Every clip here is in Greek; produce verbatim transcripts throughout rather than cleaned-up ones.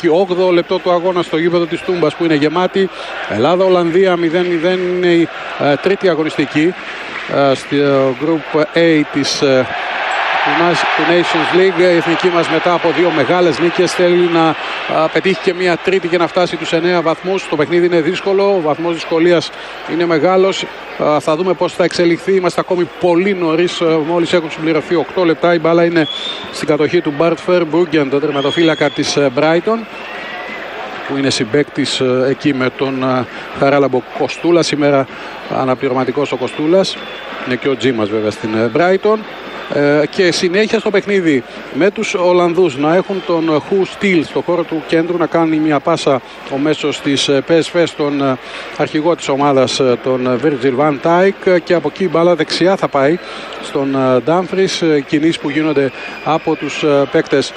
αγωνιστική. όγδοο λεπτό του αγώνα στο γήπεδο της Τούμπας που είναι γεμάτη. Ελλάδα-Ολλανδία μηδέν μηδέν είναι η ε, τρίτη αγωνιστική ε, στο Group A της ε, του Nations League. Η εθνική μας μετά από δύο μεγάλες νίκες θέλει να α, πετύχει και μια τρίτη και να φτάσει τους εννέα βαθμούς. Το παιχνίδι είναι δύσκολο, ο βαθμός δυσκολίας είναι μεγάλος. Α, θα δούμε πώς θα εξελιχθεί. Είμαστε ακόμη πολύ νωρίς, α, μόλις έχουν συμπληρωθεί οκτώ λεπτά. Η μπάλα είναι στην κατοχή του Bart Verbruggen, τον τερματοφύλακα της Brighton, που είναι συμπαίκτης α, εκεί με τον α, Χαράλαμπο Κοστούλα. Σήμερα αναπληρωματικός ο Κοστούλας. Είναι και ο Τζίμας βέβαια στην Brighton. Και συνέχεια στο παιχνίδι με τους Ολλανδούς να έχουν τον Χου Στυλ στο χώρο του κέντρου, να κάνει μια πάσα ο μέσος της πι ες βι στον αρχηγό της ομάδας, τον Virgil van Dijk, και από εκεί η μπάλα δεξιά θα πάει στον Dumfries. Κινήσεις που γίνονται από τους παίκτες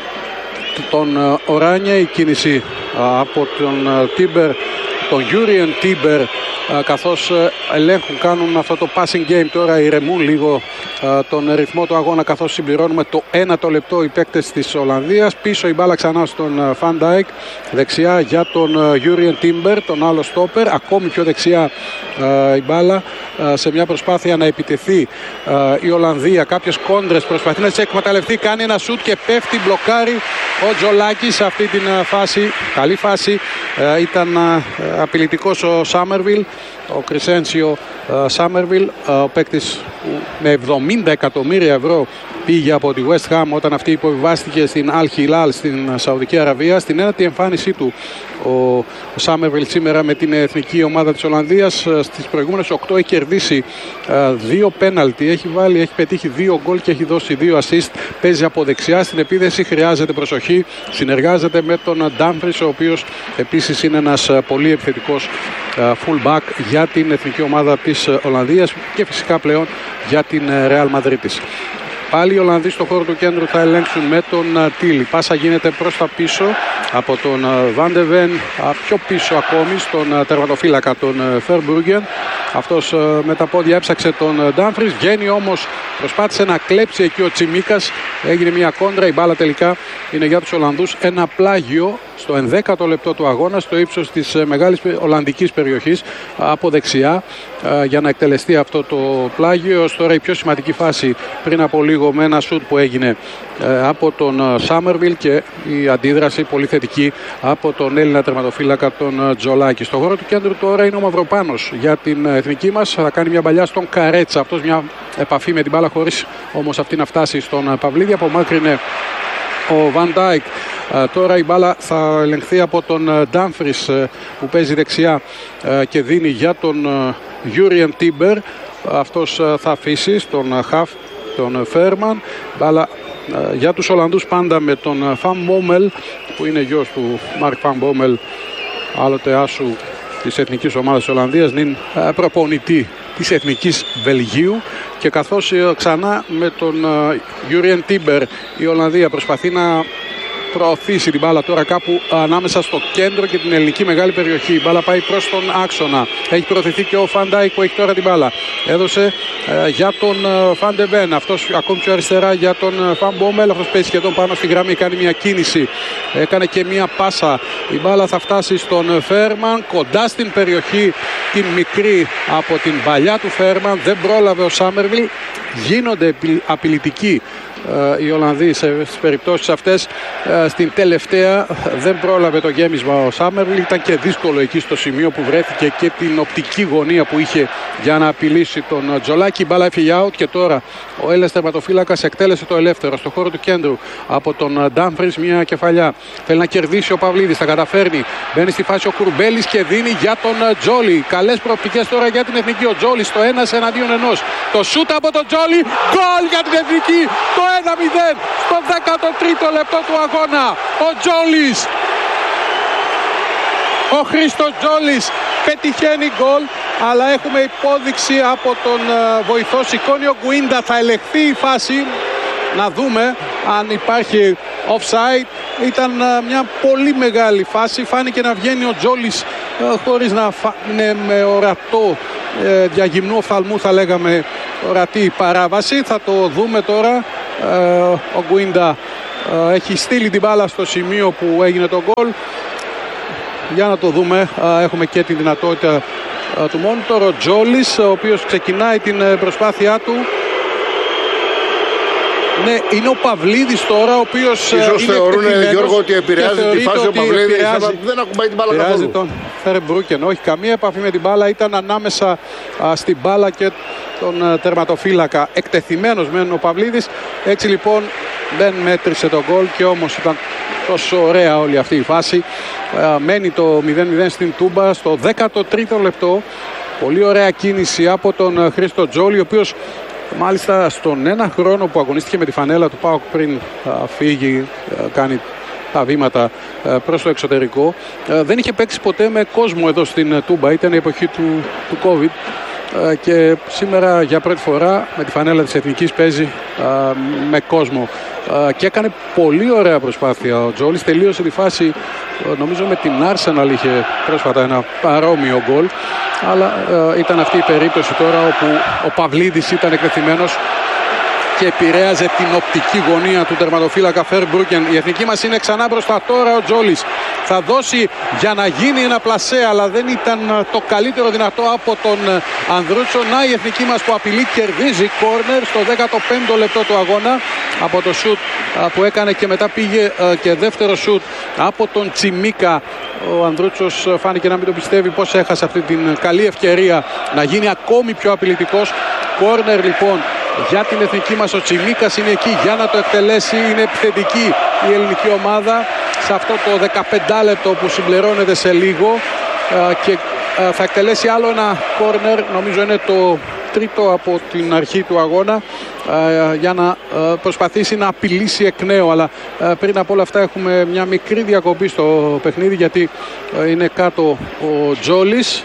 των Οράνια, η κίνηση από τον Τίμπερ, τον Jurien Τίμπερ, καθώς ελέγχουν, κάνουν αυτό το passing game. Τώρα ηρεμούν λίγο τον ρυθμό του αγώνα, καθώς συμπληρώνουμε το ένατο λεπτό οι παίκτες της Ολλανδίας. Πίσω η μπάλα ξανά στον Van Dijk, δεξιά για τον Jurien Τίμπερ, τον άλλο στόπερ. Ακόμη πιο δεξιά η μπάλα σε μια προσπάθεια να επιτεθεί η Ολλανδία. Κάποιες κόντρες προσπαθεί να τις εκμεταλλευτεί, κάνει ένα σουτ και πέφτει, μπλοκάρει ο Τζολάκης σε αυτή την φάση. Καλή φάση, ήταν απειλητικός ο Σάμερβιλ, ο Κρισένσιο Σάμερβιλ, ο παίκτης που με εβδομήντα εκατομμύρια ευρώ πήγε από τη West Ham όταν αυτή υποβιβάστηκε στην Al Hilal στην Σαουδική Αραβία. Στην ένατη εμφάνισή του ο Σάμερβιλ σήμερα με την εθνική ομάδα της Ολλανδίας. Στις προηγούμενες οκτώ έχει κερδίσει δύο πέναλτι, έχει βάλει, έχει πετύχει δύο γκολ και έχει δώσει δύο assist. Παίζει από δεξιά στην επίδεση, χρειάζεται προσοχή, συνεργάζεται με τον Dumfries, ο οποίος επίσης είναι ένας πολύ επιθετικός full back για την εθνική ομάδα της Ολλανδίας και φυσικά πλέον για την Real Madrid. Πάλι οι Ολλανδοί στο χώρο του κέντρου θα ελέγξουν με τον Τίλι. Πάσα γίνεται προς τα πίσω από τον Βάντεβεν, πιο πίσω ακόμη στον τερματοφύλακα τον Verbruggen. Αυτός με τα πόδια έψαξε τον Dumfries, βγαίνει όμως, προσπάθησε να κλέψει εκεί ο Τσιμίκας, έγινε μια κόντρα, η μπάλα τελικά είναι για τους Ολλανδούς. Ένα πλάγιο στο ενδέκατο λεπτό του αγώνα στο ύψος της μεγάλης ολλανδικής περιοχής από δεξιά για να εκτελεστεί αυτό το πλάγιο. Ως τώρα η πιο σημαντική φάση πριν από λίγο με ένα σουτ που έγινε από τον Σάμερβιλ και η αντίδραση πολύ θετική από τον Έλληνα τερματοφύλακα τον Τζολάκη. Στο χώρο του κέντρου τώρα είναι ο Μαυροπάνος για την εθνική μας. Θα κάνει μια παλιά στον Καρέτσα. Αυτός μια επαφή με την μπάλα χωρίς όμως αυτή να φτάσει στον Παυλίδη. Απομάκρυνε ο Van Dijk. Τώρα η μπάλα θα ελεγχθεί από τον Dumfries που παίζει δεξιά και δίνει για τον Jurien Τίμπερ. Αυτός θα αφήσει στον Χαφ, τον Φέρμαν. Μπάλα για τους Ολλανδούς πάντα με τον Van Bommel, που είναι γιος του Μαρκ Van Bommel, άλλοτε άσου της εθνικής ομάδας της Ολλανδίας, νυν προπονητή της εθνικής Βελγίου. Και καθώς ξανά με τον Jurien Τίμπερ η Ολλανδία προσπαθεί να προωθήσει την μπάλα τώρα κάπου ανάμεσα στο κέντρο και την ελληνική μεγάλη περιοχή. Η μπάλα πάει προς τον άξονα. Έχει προωθηθεί και ο Van Dijk που έχει τώρα την μπάλα. Έδωσε ε, για τον Van de Ven. Αυτός ακόμη πιο αριστερά για τον Van Bommel. Αυτός παίζει σχεδόν πάνω στη γραμμή. Κάνει μια κίνηση. Έκανε και μια πάσα. Η μπάλα θα φτάσει στον Φέρμαν. Κοντά στην περιοχή την μικρή από την παλιά του Φέρμαν. Δεν πρόλαβε ο Σάμερβιλ. Γίνονται απειλητικοί οι Ολλανδοί στις περιπτώσεις αυτές. Στην τελευταία δεν πρόλαβε το γέμισμα ο Σάμερβιλ. Ήταν και δύσκολο εκεί στο σημείο που βρέθηκε και την οπτική γωνία που είχε για να απειλήσει τον Τζολάκη. Η μπάλα έφυγε out και τώρα ο Έλληνας τερματοφύλακας εκτέλεσε το ελεύθερο στο χώρο του κέντρου από τον Dumfries. Μια κεφαλιά. Θέλει να κερδίσει ο Παυλίδης. Τα καταφέρνει. Μπαίνει στη φάση ο Κουρμπέλης και δίνει για τον Τζόλι. Καλές προοπτικές τώρα για την εθνική. Ο Τζόλι στο ένα εναντίον ενός. Το σούτ από τον Τζόλι. Γκολ για την εθνική. Το ένα μηδέν στο δέκατο τρίτο λεπτό του αγώνα. Ο Τζόλις, ο Χρήστος Τζόλις πετυχαίνει γκολ, αλλά έχουμε υπόδειξη από τον βοηθό. Σηκώνει ο Γκουίντα, θα ελεγχθεί η φάση. Να δούμε αν υπάρχει offside. Ήταν μια πολύ μεγάλη φάση. Φάνηκε να βγαίνει ο Τζόλις χωρίς να είναι με ορατό διαγυμνού οφθαλμού, θα λέγαμε ορατή παράβαση. Θα το δούμε τώρα. Ο Γκουίντα έχει στείλει την μπάλα στο σημείο που έγινε το γκολ. Για να το δούμε, έχουμε και τη δυνατότητα του monitor. Ο Τζόλης, ο οποίος ξεκινάει την προσπάθειά του. Ναι, είναι ο Παυλίδης τώρα, ο οποίος ίσως είναι θεωρούν, Γιώργο, ότι επηρεάζει τη φάση ο Παυλίδης, επηρεάζει, δεν ακουμπάει την μπάλα καθόλου. τον Φερμπρούκεν, όχι καμία επαφή με την μπάλα, ήταν ανάμεσα α, στην μπάλα και τον α, τερματοφύλακα. Εκτεθειμένος μένει ο Παυλίδης, έτσι λοιπόν δεν μέτρησε τον γκολ και όμως ήταν τόσο ωραία όλη αυτή η φάση. Α, μένει το μηδέν μηδέν στην Τούμπα στο δέκατο τρίτο λεπτό. Πολύ ωραία κίνηση από τον Χρήστο Τζόλη, ο οποίος μάλιστα στον ένα χρόνο που αγωνίστηκε με τη φανέλα του ΠΑΟΚ πριν α, φύγει, α, κάνει τα βήματα α, προς το εξωτερικό, α, δεν είχε παίξει ποτέ με κόσμο εδώ στην Τούμπα, ήταν η εποχή του, του COVID α, και σήμερα για πρώτη φορά με τη φανέλα της Εθνικής παίζει α, με κόσμο α, και έκανε πολύ ωραία προσπάθεια ο Τζόλης, τελείωσε τη φάση α, νομίζω με την Arsenal, είχε πρόσφατα ένα παρόμοιο γκολ. Αλλά ε, ήταν αυτή η περίπτωση τώρα όπου ο Παυλίδης ήταν εκτεθειμένος και επηρέαζε την οπτική γωνία του τερματοφύλακα Φερμπρούκεν. Η εθνική μας είναι ξανά μπροστά τώρα. Ο Τζόλης θα δώσει για να γίνει ένα πλασέ, αλλά δεν ήταν το καλύτερο δυνατό από τον Ανδρούτσο. Να η εθνική μας που απειλεί, κερδίζει κόρνερ στο δέκατο πέμπτο λεπτό του αγώνα από το σουτ που έκανε και μετά πήγε και δεύτερο σουτ από τον Τσιμίκα. Ο Ανδρούτσος φάνηκε να μην το πιστεύει πως έχασε αυτή την καλή ευκαιρία να γίνει ακόμη πιο απειλητικός. Κόρνερ λοιπόν για την εθνική μας, ο Τσιμίκας είναι εκεί για να το εκτελέσει. Είναι επιθετική η ελληνική ομάδα σε αυτό το δεκαπέντε λεπτό που συμπληρώνεται σε λίγο και θα εκτελέσει άλλο ένα κόρνερ, νομίζω είναι το τρίτο από την αρχή του αγώνα, για να προσπαθήσει να απειλήσει εκ νέου. Αλλά πριν από όλα αυτά έχουμε μια μικρή διακοπή στο παιχνίδι, γιατί είναι κάτω ο Τζόλης,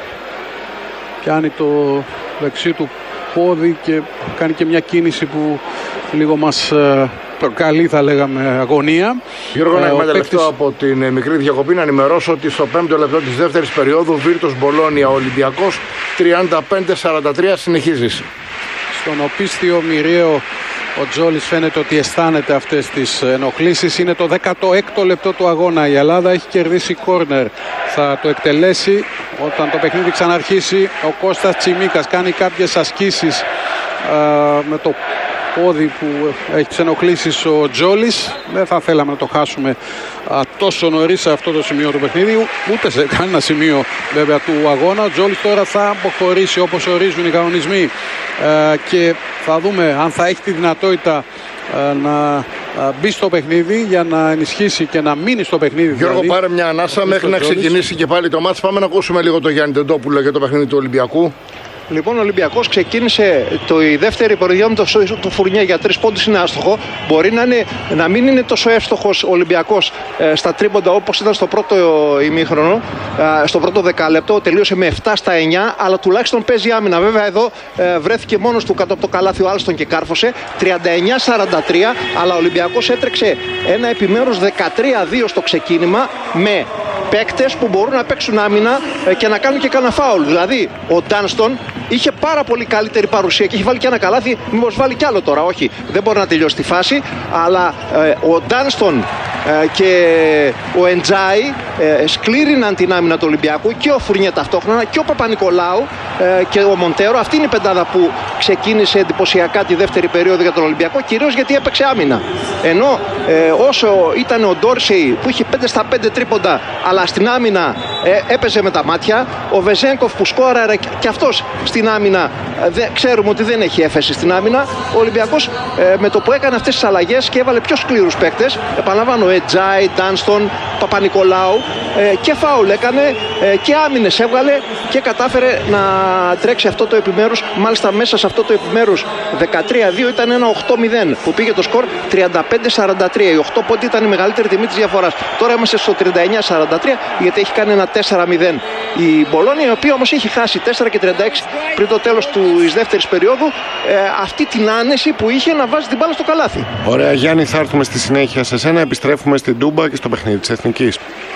κάνει το δεξί του πόδι και κάνει και μια κίνηση που λίγο μας προκαλεί, θα λέγαμε, αγωνία. Γιώργο, να είμαι παίκτης... τελευταίο από την μικρή διακοπή να ενημερώσω ότι στο πέμπτο λεπτό της δεύτερης περίοδου Βίρτους Μπολόνια Ολυμπιακός τριάντα πέντε σαράντα τρία συνεχίζεις. Στον οπίστιο μοιραίο ο Τζόλης φαίνεται ότι αισθάνεται αυτές τις ενοχλήσεις. Είναι το δέκατο έκτο λεπτό του αγώνα. Η Ελλάδα έχει κερδίσει κόρνερ. Θα το εκτελέσει όταν το παιχνίδι ξαναρχίσει. Ο Κώστας Τσιμίκας κάνει κάποιες ασκήσεις α, με το πόδι που έχει τις ενοχλήσεις ο Τζόλης. Δεν θα θέλαμε να το χάσουμε α, τόσο νωρίς σε αυτό το σημείο του παιχνίδιου, ούτε σε κανένα σημείο βέβαια του αγώνα. Ο Τζόλης τώρα θα αποχωρήσει όπως ορίζουν οι κανονισμοί α, και θα δούμε αν θα έχει τη δυνατότητα α, να α, μπει στο παιχνίδι για να ενισχύσει και να μείνει στο παιχνίδι. Γιώργο, δηλαδή, πάρε μια ανάσα μέχρι να ξεκινήσει και πάλι το μάτς. Πάμε να ακούσουμε λίγο το Γιάννη Τεντόπουλο για το παιχνίδι του Ολυμπιακού. Λοιπόν, ο Ολυμπιακός ξεκίνησε το, η δεύτερη περίοδο με το, το Φουρνιέ για τρεις πόντους, είναι άστοχο. Μπορεί να, είναι, να μην είναι τόσο εύστοχος ο Ολυμπιακός ε, στα τρίποντα όπως ήταν στο πρώτο ημίχρονο. Ε, στο πρώτο δεκάλεπτο τελείωσε με επτά στα εννιά, αλλά τουλάχιστον παίζει άμυνα. Βέβαια εδώ ε, βρέθηκε μόνος του κάτω από το καλάθι ο Άλστον και κάρφωσε. τριάντα εννιά σαράντα τρία, αλλά ο Ολυμπιακός έτρεξε ένα επιμέρους δεκατρία δύο στο ξεκίνημα με παίκτες που μπορούν να παίξουν άμυνα ε, και να κάνουν και κανένα φάουλ. Δηλαδή ο Ντάνστον είχε πάρα πολύ καλύτερη παρουσία και έχει βάλει και ένα καλάθι. Μήπως βάλει κι άλλο τώρα, όχι, δεν μπορεί να τελειώσει τη φάση. Αλλά ε, ο Ντάνστον ε, και ο Εντζάι ε, σκλήριναν την άμυνα του Ολυμπιακού, και ο Φουρνιέ ταυτόχρονα και ο Παπα-Νικολάου ε, και ο Μοντέρο. Αυτή είναι η πεντάδα που ξεκίνησε εντυπωσιακά τη δεύτερη περίοδο για τον Ολυμπιακό, κυρίως γιατί έπαιξε άμυνα. Ενώ ε, όσο ήταν ο Ντόρσεϊ που είχε πέντε στα πέντε τρίποντα, αλλά στην άμυνα ε, έπαιζε με τα μάτια. Ο Βεζένκοφ που σκόραρε και αυτός στην άμυνα, ε, δε, ξέρουμε ότι δεν έχει έφεση στην άμυνα. Ο Ολυμπιακός ε, με το που έκανε αυτές τις αλλαγές και έβαλε πιο σκληρούς παίκτες, επαναλαμβάνω, Ετζάι, Ντάνστον, Παπα-Νικολάου, ε, και φάουλ έκανε ε, και άμυνες έβγαλε και κατάφερε να τρέξει αυτό το επιμέρους. Μάλιστα μέσα σε αυτό το επιμέρους δεκατρία δύο ήταν ένα οκτώ μηδέν που πήγε το σκορ τριάντα πέντε σαράντα τρία. Οι οκτώ πόντοι ήταν η μεγαλύτερη τιμή της διαφοράς. Τώρα είμαστε στο τριάντα εννιά σαράντα τρία, γιατί έχει κάνει ένα τέσσερα μηδέν η Μπολόνια, η οποία όμως έχει χάσει τέσσερα και τριάντα έξι πριν το τέλος της δεύτερης περίοδου ε, αυτή την άνεση που είχε να βάζει την μπάλα στο καλάθι. Ωραία, Γιάννη, θα έρθουμε στη συνέχεια σε σένα. Επιστρέφουμε στην Τούμπα και στο παιχνίδι της Εθνικής.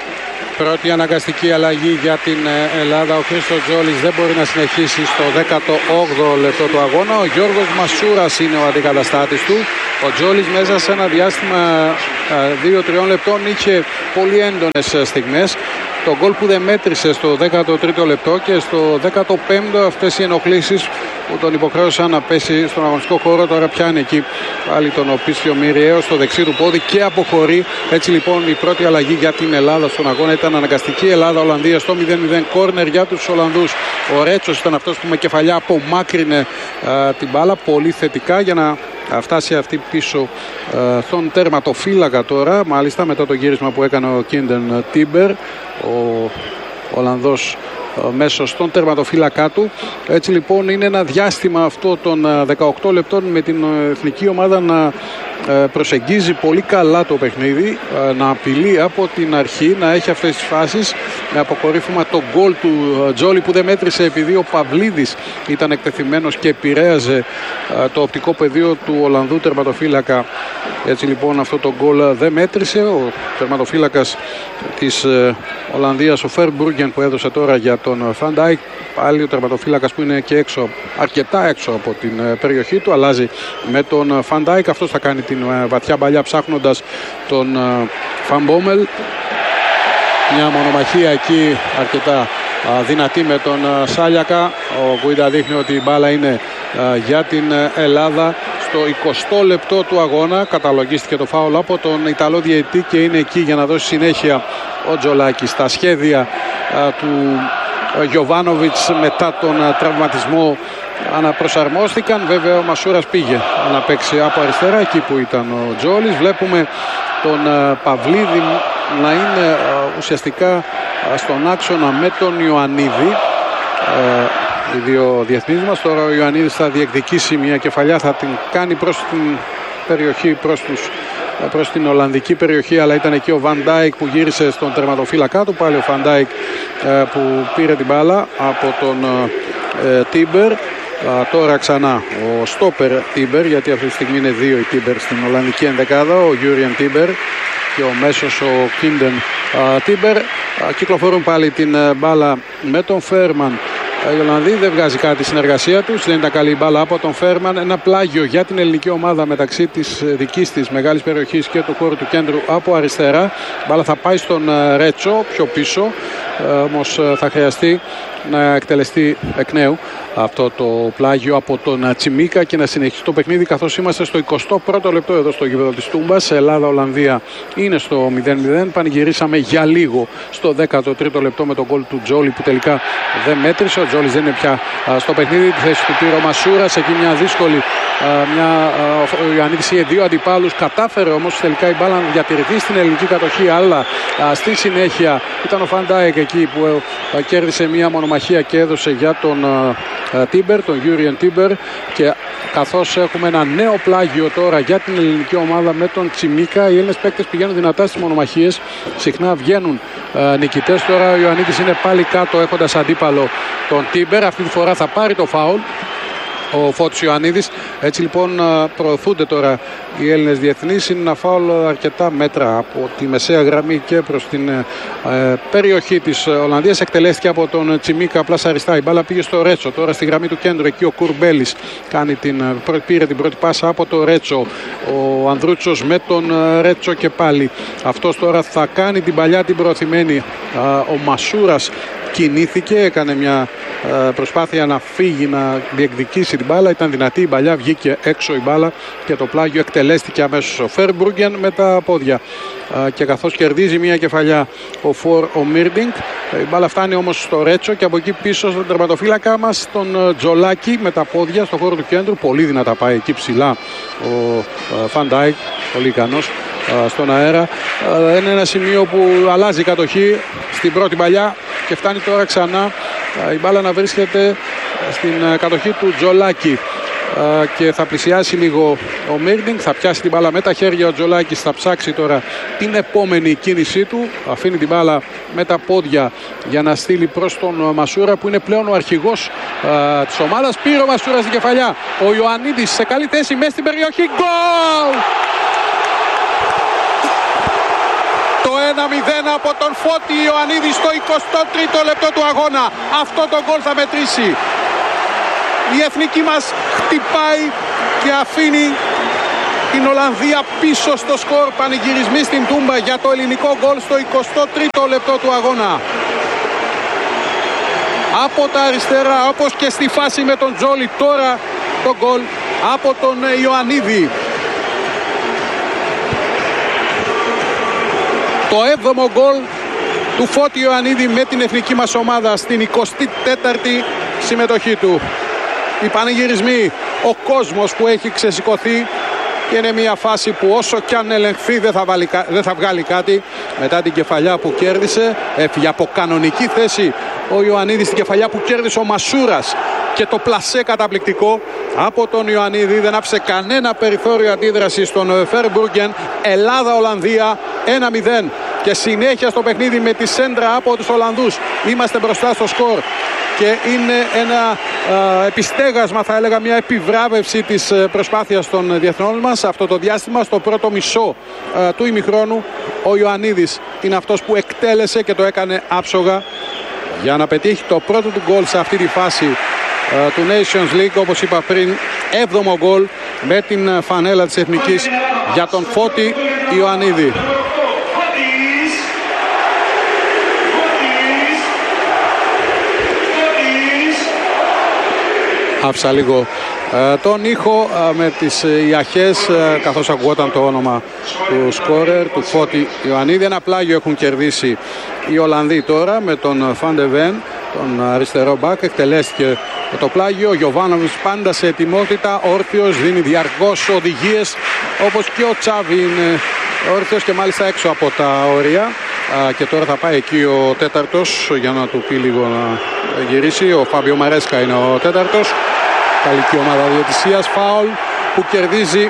Πρώτη αναγκαστική αλλαγή για την Ελλάδα. Ο Χρήστος Τζόλης δεν μπορεί να συνεχίσει στο δέκατο όγδοο λεπτό του αγώνα. Ο Γιώργος Μασούρας είναι ο αντικαταστάτης του. Ο Τζόλης μέσα σε ένα διάστημα δύο τριών λεπτών είχε πολύ έντονες στιγμές. Το γκολ που δεν μέτρησε στο δέκατο τρίτο λεπτό και στο δέκατο πέμπτο αυτές οι ενοχλήσεις που τον υποχρέωσαν να πέσει στον αγωνιστικό χώρο. Τώρα πιάνει εκεί πάλι τον οπίστιο Μυριαίο στο δεξί του πόδι και αποχωρεί. Έτσι λοιπόν η πρώτη αλλαγή για την Ελλάδα στον αγώνα ήταν αναγκαστική. Ελλάδα-Ολλανδία στο μηδέν μηδέν, κόρνερ για τους Ολλανδούς. Ο Ρέτσος ήταν αυτός που με κεφαλιά απομάκρυνε α, την μπάλα πολύ θετικά για να φτάσει αυτή πίσω α, στον τερματοφύλακα τώρα. Μάλιστα μετά το γύρισμα που έκανε ο Κίντεν Τίμπερ, ο Ολλανδός μέσω στον τερματοφύλακά του. Έτσι λοιπόν είναι ένα διάστημα αυτό των δεκαοκτώ λεπτών με την εθνική ομάδα να προσεγγίζει πολύ καλά το παιχνίδι, να απειλεί από την αρχή, να έχει αυτές τις φάσεις, με αποκορύφωμα το γκολ του Τζόλη που δεν μέτρησε επειδή ο Παυλίδης ήταν εκτεθειμένος και επηρέαζε το οπτικό πεδίο του Ολλανδού τερματοφύλακα. Έτσι λοιπόν αυτό το γκολ δεν μέτρησε. Ο τερματοφύλακας της Ολλανδίας, ο Φερμπρούγκεν, που έδωσε τώρα για τον Φαντάικ, πάλι ο τερματοφύλακας που είναι και έξω, αρκετά έξω από την περιοχή του, αλλάζει με τον Φαντάικ. Αυτός θα κάνει την βαθιά μπαλιά ψάχνοντας τον Φαμπόμελ. Μια μονομαχία εκεί αρκετά δυνατή με τον Σάλιακα. Ο Γκουίντα δείχνει ότι η μπάλα είναι για την Ελλάδα. Στο εικοστό λεπτό του αγώνα καταλογίστηκε το φάουλ από τον Ιταλό διαιτητή και είναι εκεί για να δώσει συνέχεια ο Τζολάκης στα σχέδια του Γιοβάνοβιτς μετά τον τραυματισμό. Αναπροσαρμόστηκαν. Βέβαια ο Μασούρας πήγε να παίξει από αριστερά εκεί που ήταν ο Τζόλης. Βλέπουμε τον Παυλίδη να είναι ουσιαστικά στον άξονα με τον Ιωαννίδη. Οι δύο διεθνείς μας. Τώρα ο Ιωαννίδης θα διεκδικήσει μια κεφαλιά, θα την κάνει προς την περιοχή, προς, τους, προς την Ολλανδική περιοχή, αλλά ήταν εκεί ο Βαν Ντάικ που γύρισε στον τερματοφύλακά του. Πάλι ο Βαν Ντάικ που πήρε την μπάλα από τον ε, Τίμπερ. Τώρα ξανά ο στόπερ Τίμπερ, γιατί αυτή τη στιγμή είναι δύο οι Τίμπερ στην Ολλανδική ενδεκάδα, ο Γιούριαν Τίμπερ και ο μέσος ο Κίντεν Τίμπερ. Κυκλοφορούν πάλι την μπάλα με τον Φέρμαν. Οι Ολλανδοί δεν βγάζει κάτι η συνεργασία τους, δεν ήταν καλή η μπάλα από τον Φέρμαν. Ένα πλάγιο για την ελληνική ομάδα μεταξύ της δικής της μεγάλης περιοχής και του χώρου του κέντρου από αριστερά. Η μπάλα θα πάει στον Ρέτσο πιο πίσω, όμως θα χρειαστεί να εκτελεστεί εκ νέου αυτό το πλάγιο από τον Τσιμίκα και να συνεχίσει το παιχνίδι, καθώς είμαστε στο εικοστό πρώτο λεπτό εδώ στο γήπεδο της Τούμπας. Ελλάδα-Ολλανδία είναι στο μηδέν μηδέν. Πανηγυρίσαμε για λίγο στο δέκατο τρίτο λεπτό με τον γκολ του Τζόλη που τελικά δεν μέτρησε. Ο Τζόλης δεν είναι πια στο παιχνίδι. Τη θέση του πήρε ο Μασούρας. Εκεί μια δύσκολη. Μια, ο Ιωαννίδης είχε δύο αντιπάλους. Κατάφερε όμως τελικά η μπάλα να διατηρηθεί στην ελληνική κατοχή. Αλλά στη συνέχεια ήταν ο Φαντάικ εκεί που κέρδισε μια μονομαχία και έδωσε για τον Τίμπερ, τον Γιούριαν Τίμπερ, και καθώς έχουμε ένα νέο πλάγιο τώρα για την ελληνική ομάδα με τον Τσιμίκα. Οι Έλληνες παίκτες πηγαίνουν δυνατά στις μονομαχίες, συχνά βγαίνουν uh, νικητές. Τώρα ο Ιωαννίδης είναι πάλι κάτω έχοντας αντίπαλο τον Τίμπερ. Αυτή τη φορά θα πάρει το φάουλ ο Φώτης Ιωαννίδης. Έτσι λοιπόν προωθούνται τώρα οι Έλληνες διεθνείς. Είναι ένα φάουλ αρκετά μέτρα από τη μεσαία γραμμή και προς την ε, περιοχή της Ολλανδίας. Εκτελέστηκε από τον Τσιμίκα απλά αριστά. Η μπάλα πήγε στο Ρέτσο. Τώρα στη γραμμή του κέντρου εκεί ο Κουρμπέλης κάνει την, πήρε την πρώτη πάσα από το Ρέτσο. Ο Ανδρούτσος με τον Ρέτσο και πάλι. Αυτός τώρα θα κάνει την παλιά την προωθημένη. Ο Μασούρας κινήθηκε, έκανε μια προσπάθεια να φύγει, να διεκδικήσει την μπάλα. Ήταν δυνατή η μπαλιά, βγήκε έξω η μπάλα και το πλάγιο εκτελέστηκε αμέσως ο Φερμπρούγκεν με τα πόδια. Και καθώς κερδίζει μια κεφαλιά ο Φορ ο Μίρντινγκ, η μπάλα φτάνει όμως στο Ρέτσο και από εκεί πίσω στον τερματοφύλακα μας τον Τζολάκη με τα πόδια στο χώρο του κέντρου. Πολύ δυνατά πάει εκεί ψηλά ο Φαντάικ, πολύ ικανός στον αέρα. Είναι ένα σημείο που αλλάζει η κατοχή στην πρώτη παλιά και φτάνει τώρα ξανά η μπάλα να βρίσκεται στην κατοχή του Τζολάκη και θα πλησιάσει λίγο ο Μίρντινγκ, θα πιάσει την μπάλα με τα χέρια ο Τζολάκης, θα ψάξει τώρα την επόμενη κίνησή του, αφήνει την μπάλα με τα πόδια για να στείλει προς τον Μασούρα που είναι πλέον ο αρχηγός α, της ομάδας. Πήρε ο Μασούρας στην κεφαλιά, ο Ιωαννίδης σε καλή θέση μέσα στην περιοχή, γκολ! Το ένα μηδέν από τον Φώτη Ιωαννίδη στο εικοστό τρίτο λεπτό του αγώνα. Αυτό το γκολ θα μετρήσει. Η εθνική μας χτυπάει και αφήνει την Ολλανδία πίσω στο σκορ. Πανηγυρισμοί στην Τούμπα για το ελληνικό γκολ στο εικοστό τρίτο λεπτό του αγώνα. Από τα αριστερά, όπως και στη φάση με τον Τζόλι, τώρα το γκολ από τον Ιωαννίδη. Το έβδομο γκολ του Φώτη Ιωαννίδη με την εθνική μας ομάδα στην εικοστή τέταρτη συμμετοχή του. Οι πανηγυρισμοί, ο κόσμος που έχει ξεσηκωθεί, και είναι μια φάση που όσο κι αν ελεγχθεί δεν θα, βάλει, δεν θα βγάλει κάτι. Μετά την κεφαλιά που κέρδισε, έφυγε από κανονική θέση ο Ιωαννίδης, στην κεφαλιά που κέρδισε ο Μασούρας και το πλασέ καταπληκτικό από τον Ιωαννίδη. Δεν άφησε κανένα περιθώριο αντίδραση στον Φερμπούργεν. Ελλάδα-Ολλανδία ένα μηδέν. Και συνέχεια στο παιχνίδι με τη σέντρα από τους Ολλανδούς. Είμαστε μπροστά στο σκορ. Και είναι ένα α, επιστέγασμα, θα έλεγα, μια επιβράβευση της προσπάθειας των διεθνών μας αυτό το διάστημα. Στο πρώτο μισό α, του ημιχρόνου ο Ιωαννίδης είναι αυτός που εκτέλεσε και το έκανε άψογα για να πετύχει το πρώτο του γκολ σε αυτή τη φάση α, του Nations League. Όπως είπα πριν, έβδομο γκολ με την φανέλα της Εθνικής για τον Φώτη Ιωαννίδη. Άφησα λίγο ε, τον ήχο ε, με τις ιαχές ε, καθώς ακουγόταν το όνομα του σκόρερ, του Φώτη Ιωαννίδη. Ένα πλάγιο έχουν κερδίσει οι Ολλανδοί τώρα με τον Φαντεβέν, τον αριστερό μπακ. Εκτελέστηκε το πλάγιο. Ο Γιοβάνοβιτς πάντα σε ετοιμότητα, όρθιος, δίνει διαρκώς οδηγίες, όπως και ο Τσάβη είναι όρθιος και μάλιστα έξω από τα όρια. Α, και τώρα θα πάει εκεί ο τέταρτος για να του πει λίγο να γυρίσει. Ο Φάμπιο Μαρέσκα είναι ο τέταρτος. Γαλλική ομάδα διαιτησίας. Φάουλ που κερδίζει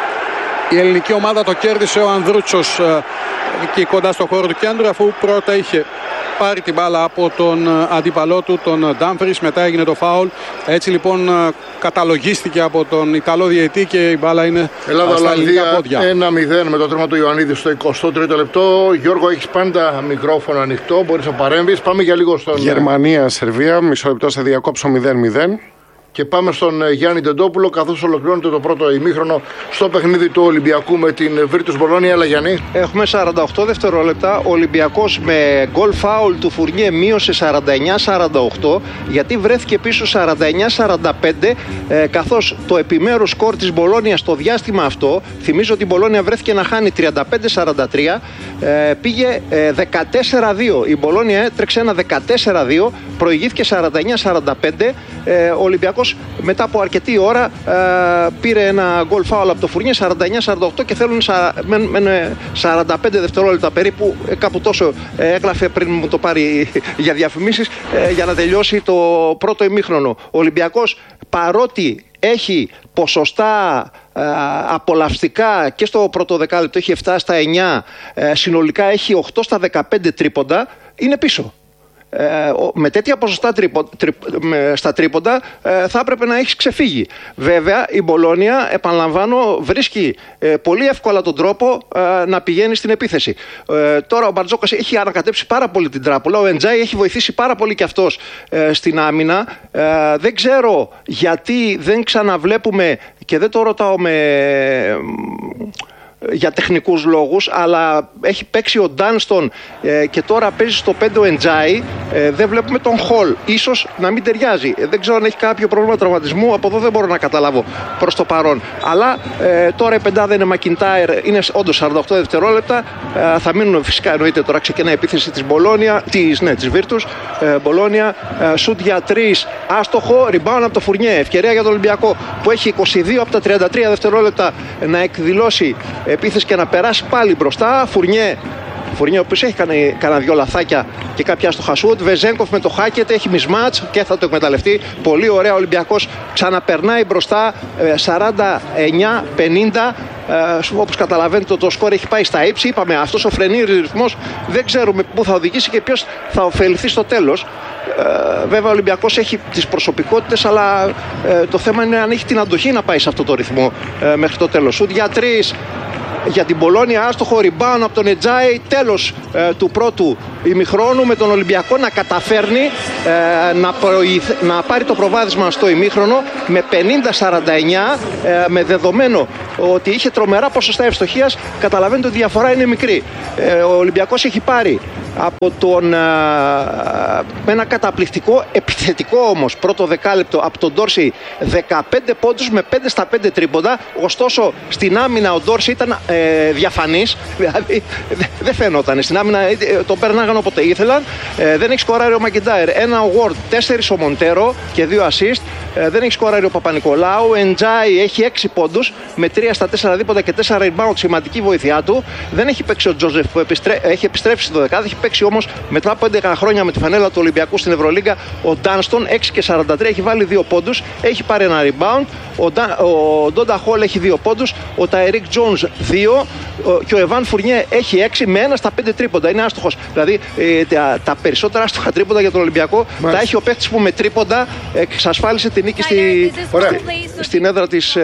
η ελληνική ομάδα. Το κέρδισε ο Ανδρούτσος εκεί κοντά στο χώρο του κέντρου, αφού πρώτα είχε πάρει την μπάλα από τον αντίπαλό του, τον Ντάμφρις. Μετά έγινε το φάουλ. Έτσι λοιπόν καταλογίστηκε από τον Ιταλό διαιτή και η μπάλα είναι στα ελληνικά πόδια. ένα μηδέν με το τρίμα του Ιωαννίδη στο εικοστό τρίτο λεπτό. Γιώργο, έχεις πάντα μικρόφωνο ανοιχτό, μπορείς να παρέμβεις. Πάμε για λίγο στον Γερμανία-Σερβία, μισό λεπτό σε διακόψω, μηδέν μηδέν. Και πάμε στον Γιάννη Τεντόπουλο, καθώς ολοκληρώνεται το πρώτο ημίχρονο στο παιχνίδι του Ολυμπιακού με την Βίρτους Μπολόνια. Έλα Γιάννη. Έχουμε σαράντα οκτώ δευτερόλεπτα. Ο Ολυμπιακός με γκολ φάουλ του Φουρνιέ μείωσε σαράντα εννιά σαράντα οκτώ, γιατί βρέθηκε πίσω σαράντα εννιά σαράντα πέντε, ε, καθώς το επιμέρους σκορ της Μπολόνια στο διάστημα αυτό, θυμίζω ότι η Μπολόνια βρέθηκε να χάνει τριάντα πέντε σαράντα τρία, ε, πήγε ε, δεκατέσσερα δύο. Η Μπολόνια έτρεξε ένα δεκατέσσερα δύο, προηγήθηκε σαράντα εννιά σαράντα πέντε. Ε, ο Ολυμπιακός μετά από αρκετή ώρα ε, πήρε ένα γκολ φάουλ από το Φουρνιέ σαράντα εννιά σαράντα οκτώ και θέλουν με, με σαράντα πέντε δευτερόλεπτα περίπου, ε, κάπου τόσο ε, έγραφε πριν μου το πάρει για διαφημίσεις, ε, για να τελειώσει το πρώτο ημίχρονο. Ο Ολυμπιακός, παρότι έχει ποσοστά ε, απολαυστικά και στο πρώτο δεκάλεπτο έχει επτά στα εννιά, ε, συνολικά έχει οκτώ στα δεκαπέντε τρίποντα, είναι πίσω. Ε, με τέτοια ποσοστά τρίπο, τρι, με, στα τρίποντα ε, θα έπρεπε να έχει ξεφύγει. Βέβαια η Μπολόνια, επαναλαμβάνω, βρίσκει ε, πολύ εύκολα τον τρόπο ε, να πηγαίνει στην επίθεση. Ε, τώρα ο Μπαρτζόκας έχει ανακατέψει πάρα πολύ την τράπουλα. Ο Εντζάι έχει βοηθήσει πάρα πολύ και αυτός ε, στην άμυνα. Ε, δεν ξέρω γιατί δεν ξαναβλέπουμε, και δεν το ρωτάω με... για τεχνικούς λόγους, αλλά έχει παίξει ο Ντάνστον ε, και τώρα παίζει στο πέντε ο Εντζάι, ε, δεν βλέπουμε τον Χολ, ίσως να μην ταιριάζει, ε, δεν ξέρω αν έχει κάποιο πρόβλημα τραυματισμού, από εδώ δεν μπορώ να καταλάβω προς το παρόν, αλλά ε, τώρα η πεντάδα είναι Μακιντάιρ, είναι όντως σαράντα οκτώ δευτερόλεπτα, ε, θα μείνουν φυσικά, εννοείται, τώρα ξεκινάει η επίθεση της Μπολόνια, της, ναι, της Βίρτους, ε, Μπολόνια, ε, σουτ για τρεις, άστοχο, rebound από το Φουρνιέ, ευκαιρία για τον Ολυμπιακό που έχει είκοσι δύο από τα τριάντα τρία δευτερόλεπτα να εκδηλώσει επίθεση και να περάσει πάλι μπροστά. Φουρνιέ, Φουρνιέ ο οποίος έχει κάνει κανένα δυο λαθάκια και κάποια άστοχα σουτ. Βεζένκοφ με το Χάκετ έχει μισμάτς και θα το εκμεταλλευτεί. Πολύ ωραία, ο Ολυμπιακός ξαναπερνάει μπροστά, σαράντα εννιά πενήντα. Ε, όπως καταλαβαίνετε το σκορ έχει πάει στα ύψη. Είπαμε, αυτός ο φρενήρης ρυθμός δεν ξέρουμε πού θα οδηγήσει και ποιος θα ωφεληθεί στο τέλος. Ε, βέβαια ο Ολυμπιακός έχει τις προσωπικότητες, αλλά ε, το θέμα είναι αν έχει την αντοχή να πάει σε αυτό το ρυθμό ε, μέχρι το τέλος. Σουτ για τρεις για την Μπολόνια, άστοχο, rebound από τον Εντζάι, τέλος ε, του πρώτου ημιχρόνου με τον Ολυμπιακό να καταφέρνει ε, να, προηθε... να πάρει το προβάδισμα στο ημίχρονο με πενήντα σαράντα εννιά, ε, με δεδομένο ότι είχε τρομερά ποσοστά ευστοχίας. Καταλαβαίνετε ότι η διαφορά είναι μικρή. Ε, ο Ολυμπιακός έχει πάρει από τον, με ένα καταπληκτικό επιθετικό όμως πρώτο δεκάλεπτο από τον Ντόρση δεκαπέντε πόντους με πέντε στα πέντε τρίποντα. Ωστόσο στην άμυνα ο Ντόρση ήταν ε, διαφανής, δηλαδή δεν φαινόταν. Στην άμυνα ε, τον περνάγαν όποτε ήθελαν. Ε, δεν έχει σκοράρει ο Μακιντάιρ, ένα award, τέσσερις ο Μοντέρο και δύο assist. Ε, δεν έχει σκοράρει ο Παπα-Νικολάου. Ο Εντζάι έχει έξι πόντους με τρία στα τέσσερα δίποντα και τέσσερα rebound, σημαντική βοήθειά του. Δεν έχει παίξει ο Τζόζεφ που επιστρέ... έχει επιστρέψει στο δεκάδι. Έχει παίξει όμως μετά από έντεκα χρόνια με τη φανέλα του Ολυμπιακού στην Ευρωλίγκα ο Ντάνστον, έξι και σαράντα τρία, έχει βάλει δύο πόντους, έχει πάρει ένα rebound. Ο, Ντα... ο Ντόντα Χολ έχει δύο πόντους, ο Ταϊρίκ Τζόνς δύο και ο Εβάν Φουρνιέ έχει έξι με ένα στα πέντε τρίποντα. Είναι άστοχος. Δηλαδή ε, τα, τα περισσότερα άστοχα τρίποντα για τον Ολυμπιακό Μάλιστα. τα έχει ο παίκτης που με τρίποντα εξασφάλισε τη νίκη στη... στην έδρα της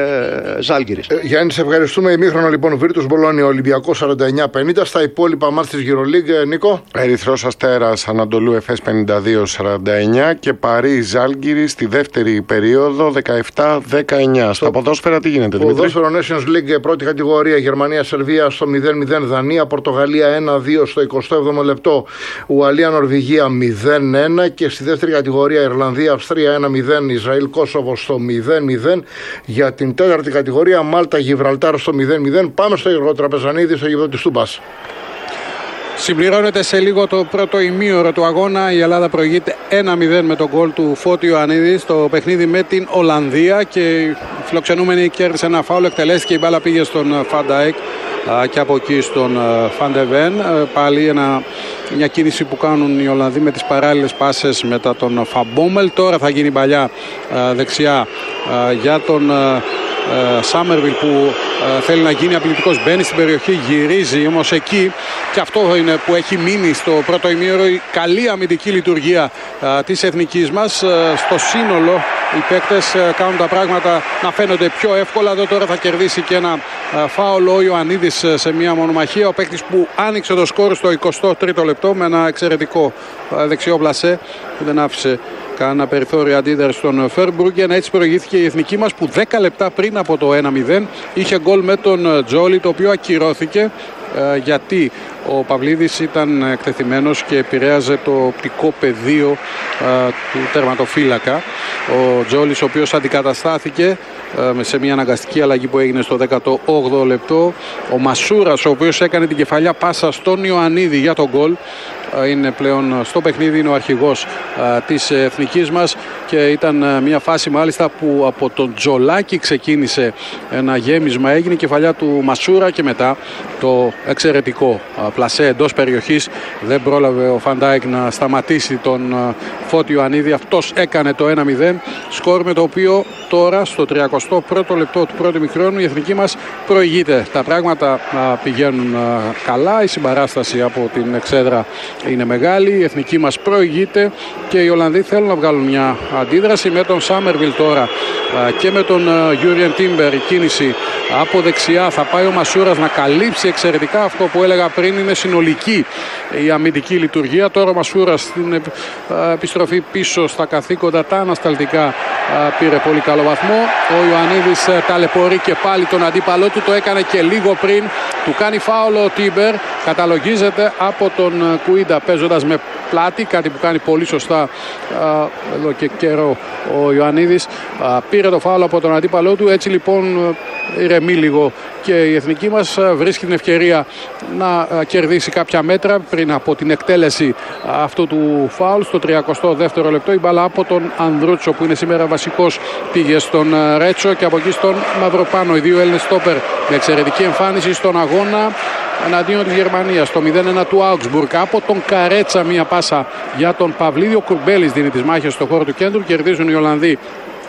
ε, Ζάλγκιρης. Ε, Γιάννη, σε ευχαριστούμε. Ημίχρονο λοιπόν Βίρτους Μπολόνια Ολυμπιακό σαράντα εννιά πενήντα. Στα υπόλοιπα μάτς της EuroLeague, Νίκο. Ερυθρός Αστέρας Ανατολού Εφές πενήντα δύο σαράντα εννιά και Παρί Ζάλγκιρη στη δεύτερη περίοδο δεκαεπτά δεκαεννιά. Στα ποδόσφαιρα τι γίνεται, Δημήτρη? Ποδόσφαιρο Nations League πρώτη κατηγορία, Γερμανία-Σερβία στο μηδέν μηδέν, Δανία-Πορτογαλία ένα δύο στο εικοστό έβδομο λεπτό, Ουαλία-Νορβηγία μηδέν ένα και στη δεύτερη κατηγορία Ιρλανδία-Αυστρία ένα μηδέν, Ισραήλ-Κόσοβο στο μηδέν μηδέν. Για την τέταρτη κατηγορία Μάλτα-Γιβραλτάρ στο μηδέν μηδέν. Πάμε στο Γιώργο Τραπεζανίδη στο γήπεδο της Τούμπας. Συμπληρώνεται σε λίγο το πρώτο ημίωρο του αγώνα. Η Ελλάδα προηγείται ένα μηδέν με τον γκολ του Φώτη Ιωαννίδη στο παιχνίδι με την Ολλανδία και οι φιλοξενούμενοι κέρδισε ένα φάουλ, εκτελέστηκε, η μπάλα πήγε στον Φαντάικ και από εκεί στον Φαντεβέν. Πάλι ένα, μια κίνηση που κάνουν οι Ολλανδοί με τις παράλληλες πάσες μετά τον Φαμπόμελ. Τώρα θα γίνει παλιά δεξιά για τον Σάμερβιλ που uh, θέλει να γίνει απειλητικός, μπαίνει στην περιοχή, γυρίζει όμως εκεί, και αυτό είναι που έχει μείνει στο πρώτο ημίωρο, η καλή αμυντική λειτουργία uh, της εθνικής μας. Uh, στο σύνολο οι παίκτες uh, κάνουν τα πράγματα να φαίνονται πιο εύκολα. Εδώ τώρα θα κερδίσει και ένα uh, φάουλ ο Ιωαννίδης uh, σε μια μονομαχία, ο παίκτης που άνοιξε το σκορ στο εικοστό τρίτο λεπτό με ένα εξαιρετικό uh, δεξιό πλασέ που δεν άφησε κανένα περιθώριο αντίδραση στον Φέρμπρουγκεν. Έτσι προηγήθηκε η εθνική μας που δέκα λεπτά πριν από το ένα μηδέν είχε γκολ με τον Τζόλι, το οποίο ακυρώθηκε ε, γιατί ο Παυλίδης ήταν εκτεθειμένος και επηρέαζε το οπτικό πεδίο ε, του τερματοφύλακα. Ο Τζόλις, ο οποίος αντικαταστάθηκε ε, σε μια αναγκαστική αλλαγή που έγινε στο δέκατο όγδοο λεπτό. Ο Μασούρας, ο οποίος έκανε την κεφαλιά πάσα στον Ιωαννίδη για τον γκολ, είναι πλέον στο παιχνίδι, είναι ο αρχηγός α, της εθνικής μας, και ήταν α, μια φάση μάλιστα που από τον Τζολάκη ξεκίνησε ένα γέμισμα, έγινε η κεφαλιά του Μασούρα και μετά το εξαιρετικό α, πλασέ εντός περιοχής. Δεν πρόλαβε ο Φαντάικ να σταματήσει τον α, Φώτη Ιωαννίδη, αυτός έκανε το ένα μηδέn, σκορ με το οποίο τώρα στο τριακοστό πρώτο λεπτό του πρώτου ημιχρόνου η εθνική μας προηγείται. Τα πράγματα α, πηγαίνουν α, καλά, η συμπαράσταση από την εξέδρα είναι μεγάλη, η εθνική μας προηγείται και οι Ολλανδοί θέλουν να βγάλουν μια αντίδραση με τον Σάμερβιλ τώρα και με τον Γιούριεν Τίμπερ. Η κίνηση από δεξιά, θα πάει ο Μασούρας να καλύψει εξαιρετικά. Αυτό που έλεγα πριν, είναι συνολική η αμυντική λειτουργία. Τώρα ο Μασούρας στην επιστροφή πίσω στα καθήκοντα τα ανασταλτικά πήρε πολύ καλό βαθμό. Ο Ιωαννίδης ταλαιπωρεί και πάλι τον αντίπαλό του, το έκανε και λίγο πριν, του κάνει φάουλο ο Τίμπερ, καταλογίζεται από τον Κουίντα παίζοντας με πλάτη, κάτι που κάνει πολύ σωστά α, εδώ και καιρό ο Ιωαννίδης. Α, πήρε το φάουλο από τον αντίπαλό του, έτσι λοιπόν ηρεμεί λίγο και η εθνική μας βρίσκει την ευκαιρία να κερδίσει κάποια μέτρα πριν από την εκτέλεση αυτού του φάουλ. Στο τριακοστό δεύτερο λεπτό η μπάλα από τον Ανδρούτσο, που είναι σήμερα βασικός, πήγε στον Ρέτσο και από εκεί στον Μαυροπάνο. Οι δύο Έλληνες στόπερ με εξαιρετική εμφάνιση στον αγώνα εναντίον της Γερμανίας. Το μηδέν ένα του Augsburg, από τον Καρέτσα μια πάσα για τον Παυλίδη. Ο Κουρμπέλης δίνει τις μάχες στο χώρο του κέντρου, κερδίζουν οι Ολλανδοί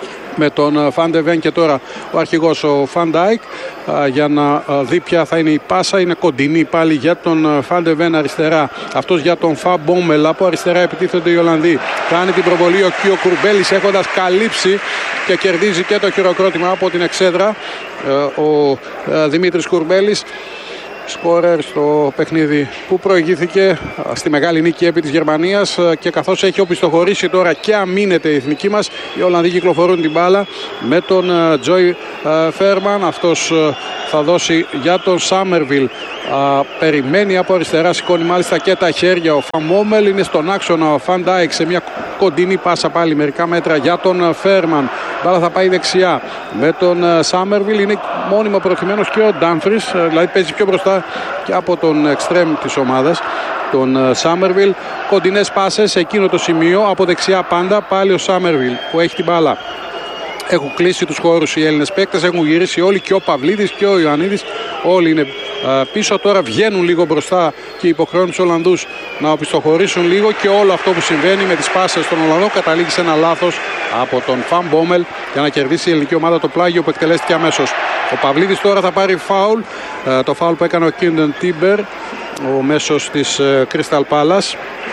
με τον Φαντεβέν και τώρα ο αρχηγός ο Φαντάικ για να δει ποια θα είναι η πάσα. Είναι κοντινή πάλι για τον Φαντεβέν αριστερά, αυτός για τον Φαμπόμελ. Από αριστερά επιτίθενται οι Ολλανδοί, κάνει την προβολή ο Κιο Κουρμπέλης έχοντας καλύψει και κερδίζει και το χειροκρότημα από την εξέδρα ο Δημήτρης Κουρμπέλης. σκόρερ στο παιχνίδι που προηγήθηκε στη μεγάλη νίκη επί της Γερμανίας, και καθώς έχει οπισθοχωρήσει τώρα και αμήνεται η εθνική μας, οι Ολλανδοί κυκλοφορούν την μπάλα με τον Τζόι Φέρμαν. Αυτός θα δώσει για τον Σάμερβιλ, περιμένει από αριστερά, σηκώνει μάλιστα και τα χέρια. Ο Φαν Μπόμελ είναι στον άξονα, ο Φαν Ντάικ σε μια κοντινή πάσα πάλι μερικά μέτρα για τον Φέρμαν. Μπάλα θα πάει δεξιά με τον Σάμερβιλ, είναι μόνιμα προωθημένος και ο Ντάμφρις, δηλαδή παίζει πιο μπροστά και από τον εξτρέμ της ομάδας, τον Σάμερβιλ. Κοντινές πάσες σε εκείνο το σημείο, από δεξιά πάντα, πάλι ο Σάμερβιλ που έχει την μπάλα. Έχουν κλείσει τους χώρους οι Έλληνες παίκτες, έχουν γυρίσει όλοι, και ο Παυλίδης και ο Ιωαννίδης, όλοι είναι α, πίσω. Τώρα βγαίνουν λίγο μπροστά και υποχρεώνουν τους Ολλανδούς να οπισθοχωρήσουν λίγο, και όλο αυτό που συμβαίνει με τις πάσες των Ολλανδών καταλήγει σε ένα λάθος από τον Φαν Μπόμελ για να κερδίσει η ελληνική ομάδα το πλάγιο που εκτελέστηκε αμέσως. Ο Παυλίδης τώρα θα πάρει φάουλ, α, το φάουλ που έκανε ο Κίντεν Τίμπερ, ο μέσος της Crystal Palace,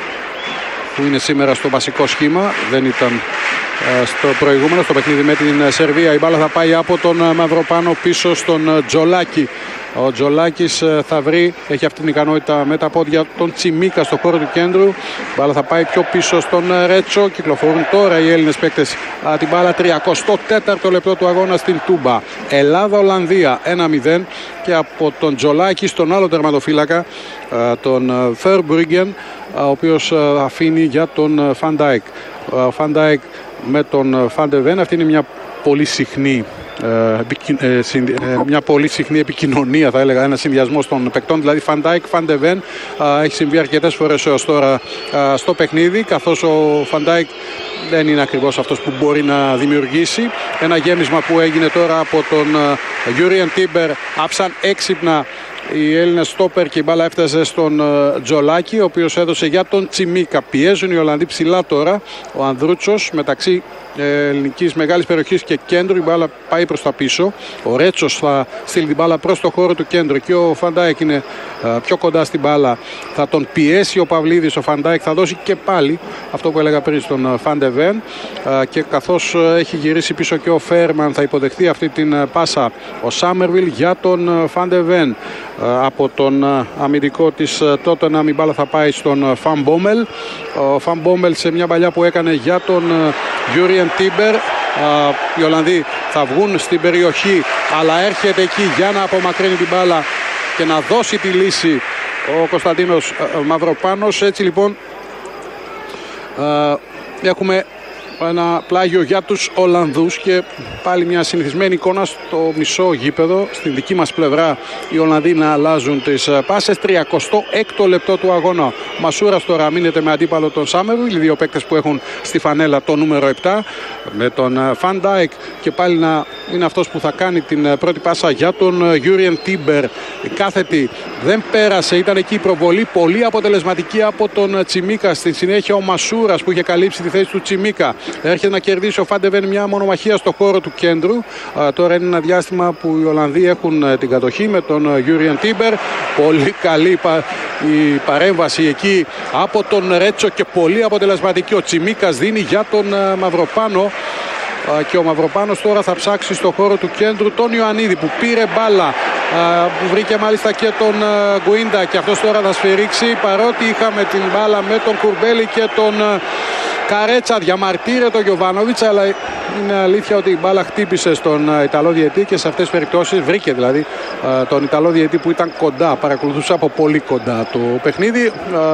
που είναι σήμερα στο βασικό σχήμα, δεν ήταν στο προηγούμενο, στο παιχνίδι με την Σερβία. Η μπάλα θα πάει από τον Μαυροπάνο πίσω στον Τζολάκη. Ο Τζολάκης θα βρει, έχει αυτή την ικανότητα με τα πόδια, τον Τσιμίκα στο χώρο του κέντρου. Η μπάλα θα πάει πιο πίσω στον Ρέτσο. Κυκλοφορούν τώρα οι Έλληνες παίκτες την μπάλα. τριακοστό τέταρτο λεπτό του αγώνα στην Τούμπα. Ελλάδα-Ολλανδία ένα μηδέν, και από τον Τζολάκη στον άλλο τερματοφύλακα, τον Φερμπρούγκεν, ο οποίος αφήνει για τον Φαν Ντάικ. Ο Φαν Ντάικ με τον Φαν ντε Βεν. Αυτή είναι μια πολύ συχνή ε, ε, συν, ε, μια πολύ συχνή επικοινωνία, θα έλεγα, ένα συνδυασμός των παικτών, δηλαδή Φαν Ντάικ, Φαν ντε Βεν. Έχει συμβεί αρκετές φορές έως τώρα α, στο παιχνίδι, καθώς ο Φαν Ντάικ δεν είναι ακριβώς αυτός που μπορεί να δημιουργήσει. Ένα γέμισμα που έγινε τώρα από τον Γιούριεν Τίμπερ, άψαν έξυπνα οι Έλληνες στόπερ και η μπάλα έφτασε στον uh, Τζολάκη, ο οποίος έδωσε για τον Τσιμίκα. Πιέζουν οι Ολλανδοί ψηλά τώρα. Ο Ανδρούτσος μεταξύ ε, ελληνικής μεγάλης περιοχής και κέντρου, η μπάλα πάει προς τα πίσω. Ο Ρέτσος θα στείλει την μπάλα προς το χώρο του κέντρου, και ο Φαν Ντάικ είναι uh, πιο κοντά στην μπάλα. Θα τον πιέσει ο Παυλίδης. Ο Φαν Ντάικ θα δώσει και πάλι αυτό που έλεγα πριν στον Φαν ντε Βεν, uh, και καθώς uh, έχει γυρίσει πίσω και ο Φέρμαν, θα υποδεχθεί αυτή την uh, πάσα ο Σάμερβιλ για τον Φαν ντε Βεν. Από τον αμυντικό της Τότεναμ η μπάλα θα πάει στον Φαν Μπόμελ. Ο Φαν Μπόμελ σε μια παλιά που έκανε για τον Γιούριεν Τίμπερ. Οι Ολλανδοί θα βγουν στην περιοχή, αλλά έρχεται εκεί για να απομακρύνει την μπάλα και να δώσει τη λύση ο Κωνσταντίνος Μαυροπάνος. Έτσι λοιπόν έχουμε ένα πλάγιο για τους Ολλανδούς, και πάλι μια συνηθισμένη εικόνα στο μισό γήπεδο. Στην δική μας πλευρά οι Ολλανδοί να αλλάζουν τις πάσες. τριακοστό έκτο λεπτό του αγώνα. Ο Μασούρας τώρα μείνεται με αντίπαλο τον Σάμερβιλ, οι δύο παίκτες που έχουν στη φανέλα το νούμερο επτά, με τον Φαν Ντάικ, και πάλι να είναι αυτός που θα κάνει την πρώτη πάσα για τον Γιούριεν Τίμπερ. Η κάθετη δεν πέρασε, ήταν εκεί η προβολή πολύ αποτελεσματική από τον Τσιμίκα. Στη συνέχεια ο Μασούρας που είχε καλύψει τη θέση του Τσιμίκα. Έρχεται να κερδίσει ο Φαν ντε Βεν μια μονομαχία στο χώρο του κέντρου. Α, τώρα είναι ένα διάστημα που οι Ολλανδοί έχουν την κατοχή με τον Γιούριεν Τίμπερ. Πολύ καλή πα, η παρέμβαση εκεί από τον Ρέτσο και πολύ αποτελεσματική. Ο Τσιμίκας δίνει για τον α, Μαυροπάνο. Α, και ο Μαυροπάνος τώρα θα ψάξει στο χώρο του κέντρου τον Ιωαννίδη που πήρε μπάλα, α, που βρήκε μάλιστα και τον α, Γκουίντα, και αυτός τώρα θα σφυρίξει, παρότι είχαμε την μπάλα με τον Κουρμπέλη και τον α, Καρέτσα. Διαμαρτύρεται ο Γιοβάνοβιτς, αλλά είναι αλήθεια ότι η μπάλα χτύπησε στον Ιταλό διαιτή, και σε αυτές τις περιπτώσεις βρήκε δηλαδή τον Ιταλό διαιτή που ήταν κοντά, παρακολουθούσε από πολύ κοντά το παιχνίδι.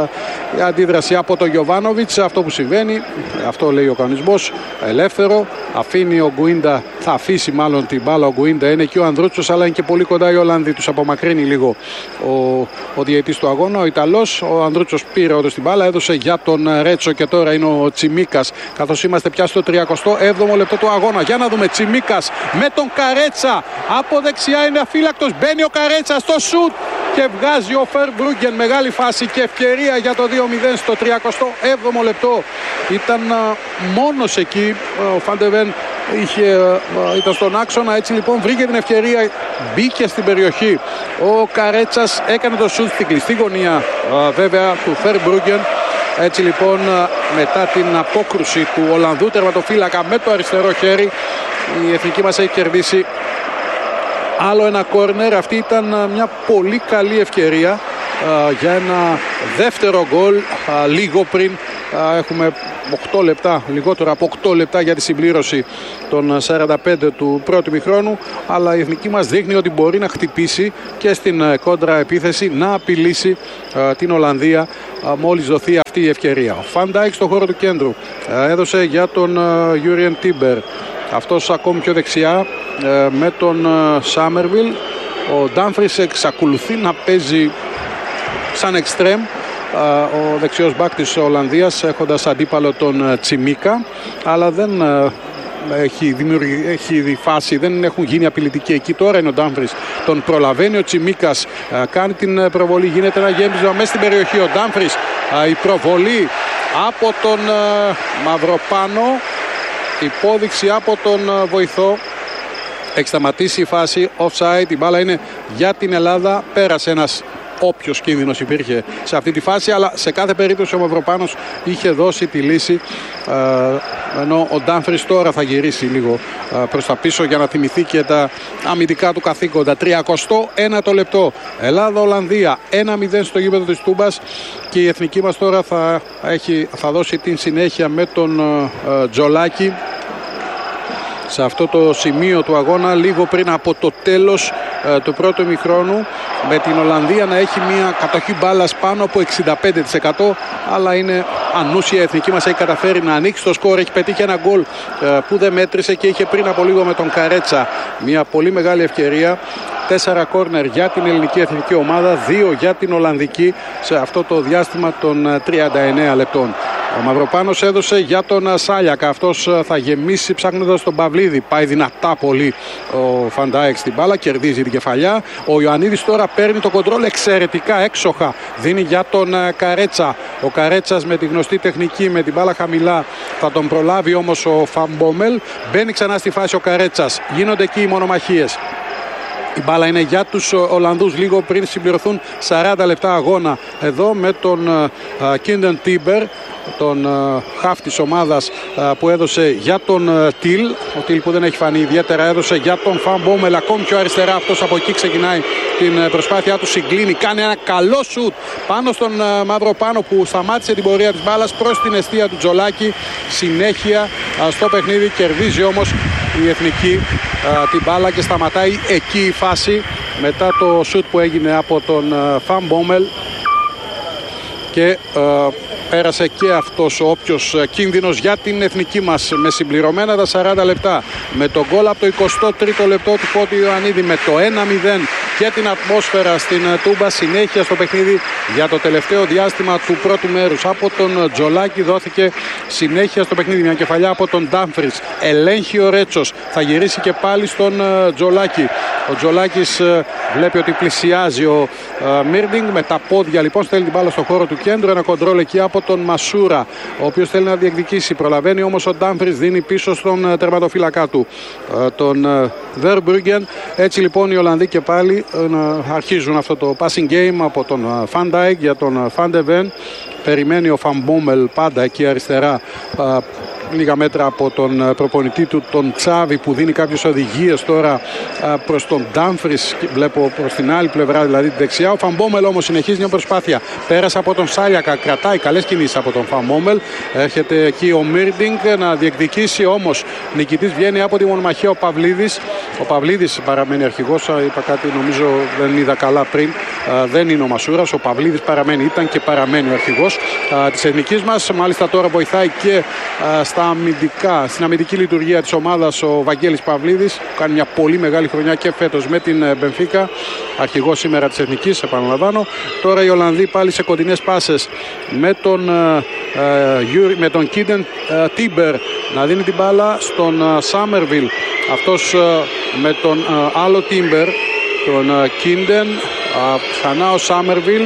Η αντίδραση από τον Γιοβάνοβιτς, αυτό που συμβαίνει, αυτό λέει ο κανονισμός, ελεύθερο. Αφήνει ο Γκουίντα, θα αφήσει μάλλον την μπάλα ο Γκουίντα, είναι και ο Ανδρούτσος, αλλά είναι και πολύ κοντά οι Ολλανδοί, τους απομακρύνει λίγο ο, ο διαιτής του αγώνα, ο Ιταλός. Ο Ανδρούτσος πήρε όντως την μπάλα, έδωσε για τον Ρέτσο, και τώρα είναι ο Τσιμίκας, καθώς είμαστε πια στο τριακοστό έβδομο λεπτό του αγώνα. Για να δούμε, Τσιμίκας με τον Καρέτσα από δεξιά, είναι αφύλακτος, μπαίνει ο Καρέτσα στο σουτ και βγάζει ο Φερμπρούγκεν. Μεγάλη φάση και ευκαιρία για το δύο μηδέν στο τριακοστό έβδομο λεπτό. Ήταν α, μόνος εκεί ο Φαν ντε Βεν, είχε, α, ήταν στον άξονα, έτσι λοιπόν βρήκε την ευκαιρία, μπήκε στην περιοχή. Ο Καρέτσας έκανε το σουτ στην κλειστή γωνία α, βέβαια του Φερμπρούγκεν. Έτσι λοιπόν μετά την απόκρουση του Ολλανδού τερματοφύλακα με το αριστερό χέρι, η εθνική μας έχει κερδίσει άλλο ένα κόρνερ. Αυτή ήταν μια πολύ καλή ευκαιρία για ένα δεύτερο γκολ λίγο πριν. Έχουμε οκτώ λεπτά, λιγότερο από οκτώ λεπτά για τη συμπλήρωση των σαράντα πέντε του πρώτου ημιχρόνου, αλλά η εθνική μας δείχνει ότι μπορεί να χτυπήσει και στην κόντρα επίθεση, να απειλήσει α, την Ολλανδία α, μόλις δοθεί αυτή η ευκαιρία. Ο Φαν Ντάικ στον χώρο του κέντρου α, έδωσε για τον Γιούριεν Τίμπερ, αυτός ακόμη πιο δεξιά α, με τον Σάμερβιλ. Ο Ντάμφρις εξακολουθεί να παίζει σαν εξτρέμ, ο δεξιός μπακ της Ολλανδίας, έχοντας αντίπαλο τον Τσιμίκα, αλλά δεν έχει, δημιουργη... έχει φάση, δεν έχουν γίνει απειλητικοί εκεί. Τώρα είναι ο Ντάμφρις, τον προλαβαίνει ο Τσιμίκας, κάνει την προβολή, γίνεται ένα γέμισμα μέσα στην περιοχή. Ο Ντάμφρις, η προβολή από τον Μαυροπάνο, υπόδειξη από τον βοηθό. Έχει σταματήσει η φάση, offside, η μπάλα είναι για την Ελλάδα. Πέρασε ένας όποιος κίνδυνος υπήρχε σε αυτή τη φάση, αλλά σε κάθε περίπτωση ο Μαυροπάνος είχε δώσει τη λύση, ε, ενώ ο Ντάμφρις τώρα θα γυρίσει λίγο ε, προς τα πίσω για να θυμηθεί και τα αμυντικά του καθήκοντα. τριακοστό ένατο λεπτό, Ελλάδα-Ολλανδία ένα μηδέν στο γήπεδο της Τούμπας, και η εθνική μας τώρα θα, έχει, θα δώσει την συνέχεια με τον ε, Τζολάκη σε αυτό το σημείο του αγώνα, λίγο πριν από το τέλος ε, του πρώτου ημιχρόνου, με την Ολλανδία να έχει μια κατοχή μπάλας πάνω από εξήντα πέντε τοις εκατό, αλλά είναι ανούσια. Η εθνική μας έχει καταφέρει να ανοίξει το σκορ, έχει πετύχει ένα γκολ ε, που δεν μέτρησε, και είχε πριν από λίγο με τον Καρέτσα μια πολύ μεγάλη ευκαιρία. Τέσσερα κόρνερ για την ελληνική εθνική ομάδα, δύο για την Ολλανδική σε αυτό το διάστημα των τριάντα εννέα λεπτών. Ο Μαυροπάνος έδωσε για τον Σάλιακα, αυτός θα γεμίσει ψάχνοντας τον Παυλίδη. Πάει δυνατά πολύ ο Φαν Ντάικ στην μπάλα, κερδίζει την κεφαλιά. Ο Ιωαννίδης τώρα παίρνει το κοντρόλ εξαιρετικά, έξοχα, δίνει για τον Καρέτσα. Ο Καρέτσας με τη γνωστή τεχνική, με την μπάλα χαμηλά, θα τον προλάβει όμως ο Φαν Μπόμελ. Μπαίνει ξανά στη φάση ο Καρέτσας, γίνονται εκεί οι μονομαχίες. Η μπάλα είναι για τους Ολλανδούς λίγο πριν συμπληρωθούν σαράντα λεπτά αγώνα εδώ, με τον Κίντεν Τίμπερ, τον χαφ της ομάδας, που έδωσε για τον Τιλ. Ο Τιλ, που δεν έχει φανεί ιδιαίτερα, έδωσε για τον Φαν Μπόμελ, ακόμη πιο αριστερά. Αυτός από εκεί ξεκινάει την προσπάθειά του, συγκλίνει, κάνει ένα καλό σουτ πάνω στον Μαυροπάνο, που σταμάτησε την πορεία της μπάλας προς την εστία του Τζολάκη. Συνέχεια στο παιχνίδι, κερδίζει όμως η εθνική την μπάλα και σταματάει εκεί η φάση μετά το σουτ που έγινε από τον Φαν Μπόμελ, και uh, πέρασε και αυτός ο όποιος κίνδυνος για την εθνική μας, με συμπληρωμένα τα σαράντα λεπτά, με τον γκολ από το εικοστό τρίτο λεπτό του Φώτη Ιωαννίδη, με το ένα μηδέν και την ατμόσφαιρα στην Τούμπα. Συνέχεια στο παιχνίδι για το τελευταίο διάστημα του πρώτου μέρους από τον Τζολάκη, δόθηκε συνέχεια στο παιχνίδι. Μια κεφαλιά από τον Ντάμφρις, ελέγχει ο Ρέτσος, θα γυρίσει και πάλι στον Τζολάκη. Ο Τζολάκης βλέπει ότι πλησιάζει ο Μίρντινγκ, με τα πόδια λοιπόν στέλνει την μπάλα στο χώρο του κέντρου. Ένα κοντρόλ εκεί από τον Μασούρα, ο οποίος θέλει να διεκδικήσει. Προλαβαίνει όμως ο Ντάμφρις, δίνει πίσω στον τερματοφύλακα του, τον Βερμπρούγκεν. Έτσι λοιπόν οι Ολλανδοί και πάλι αρχίζουν αυτό το passing game από τον Φαν Ντάικ για τον Φαν ντε Βεν. Περιμένει ο Φαν Μπόμελ πάντα εκεί αριστερά, λίγα μέτρα από τον προπονητή του, τον Τσάβη, που δίνει κάποιες οδηγίες τώρα προς τον Ντάμφρις. Βλέπω προς την άλλη πλευρά, δηλαδή τη δεξιά. Ο Φαν Μπόμελ όμως συνεχίζει μια προσπάθεια. Πέρασε από τον Σάλιακα, κρατάει καλές κινήσεις από τον Φαν Μπόμελ. Έρχεται εκεί ο Μίρντινγκ να διεκδικήσει, όμως νικητής βγαίνει από τη μονομαχία ο Παυλίδης. Ο Παυλίδης παραμένει αρχηγός. Είπα κάτι, νομίζω δεν είδα καλά πριν. Δεν είναι ο Μασούρας. Ο Παυλίδης παραμένει, ήταν και παραμένει ο αρχηγός της εθνικής μας. Μάλιστα τώρα βοηθάει και στα αμυντικά, στην αμυντική λειτουργία της ομάδας ο Βαγγέλης Παυλίδης, που κάνει μια πολύ μεγάλη χρονιά και φέτος με την Μπενφίκα, αρχηγός σήμερα της εθνικής, επαναλαμβάνω. Τώρα οι Ολλανδοί πάλι σε κοντινές πάσες με τον, ε, με τον Κίντεν ε, Τίμπερ να δίνει την μπάλα στον Σάμερβιλ. Αυτός ε, με τον ε, άλλο Τίμπερ, τον ε, Κίντεν, ε, ξανά ο Σάμερβιλ.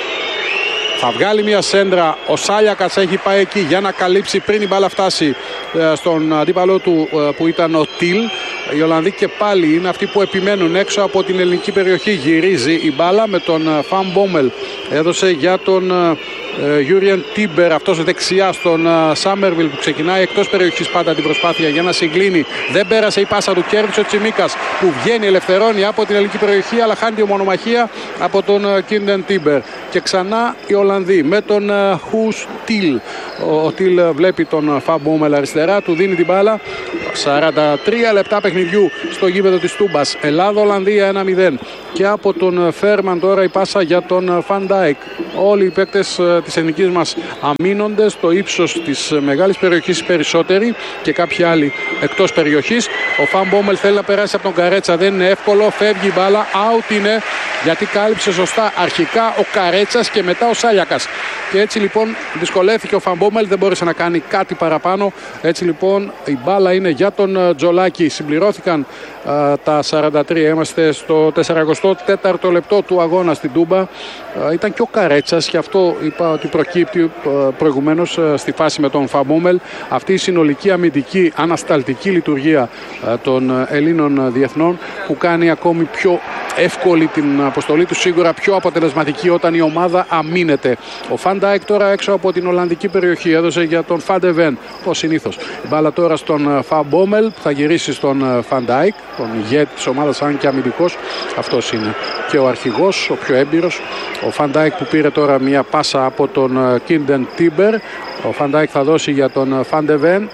Θα βγάλει μια σέντρα, ο Σάλιακας έχει πάει εκεί για να καλύψει πριν η μπάλα φτάσει στον αντίπαλό του, που ήταν ο Τιλ. Οι Ολλανδοί και πάλι είναι αυτοί που επιμένουν έξω από την ελληνική περιοχή. Γυρίζει η μπάλα με τον Φαν Μπόμελ, έδωσε για τον Γιούριεν Τίμπερ, αυτός δεξιά στον Σάμερβιλ που ξεκινάει εκτός περιοχής πάντα την προσπάθεια για να συγκλίνει. Δεν πέρασε η πάσα του, κέρδισε ο Τσιμίκας που βγαίνει, ελευθερώνει από την ελληνική περιοχή, αλλά χάνει τη μονομαχία από τον Κίντεν Τίμπερ. Και ξανά οι Ολλανδοί με τον Χους Τιλ. Ο Τιλ βλέπει τον Φαμπούμελ αριστερά, του δίνει την μπάλα. σαράντα τρία λεπτά παιχνιδιού στο γήπεδο της Τούμπας. Ελλάδα-Ολλανδία ένα μηδέν. Και από τον Φέρμαν τώρα η πάσα για τον Φαν Ντάικ. Όλοι οι παίκτες της εθνικής μας αμήνονται στο ύψος της μεγάλης περιοχής περισσότεροι και κάποιοι άλλοι εκτός περιοχής. Ο Φαν Μπόμελ θέλει να περάσει από τον Καρέτσα, δεν είναι εύκολο, φεύγει η μπάλα, out είναι, γιατί κάλυψε σωστά αρχικά ο Καρέτσας και μετά ο Σάλιακας. Και έτσι λοιπόν δυσκολεύτηκε ο Φαν Μπόμελ, δεν μπόρεσε να κάνει κάτι παραπάνω. Έτσι λοιπόν η μπάλα είναι για τον Τζολάκη. Συμπληρώθηκαν α, τα σαράντα τρία, είμαστε στο σαράντα τέταρτο λεπτό του αγώνα στην Τούμπα. Α, ήταν και ο Καρέτσας, και αυτό είπα ότι προκύπτει προηγουμένως στη φάση με τον Φαν Μπόμελ. Αυτή η συνολική αμυντική ανασταλτική λειτουργία α, των Ελλήνων διεθνών που κάνει ακόμη πιο εύκολη την αποστολή του, σίγουρα πιο αποτελεσματική όταν η ομάδα αμήνεται. Ο Φαν Ντάικ τώρα έξω από την Ολλανδική περιοχή έδωσε για τον Φαν ντε Βεν, όπως συνήθως. Η μπάλα τώρα στον Φαν Μπόμελ που θα γυρίσει στον Φαν Ντάικ, τον ηγέτη της ομάδας, αν και αμυντικός. Αυτός είναι και ο αρχηγός, ο πιο έμπειρος. Ο Φαν Ντάικ που πήρε τώρα μια πάσα από τον Κίντεν Τίμπερ. Ο Φαν Ντάικ θα δώσει για τον Φαν ντε Βεν.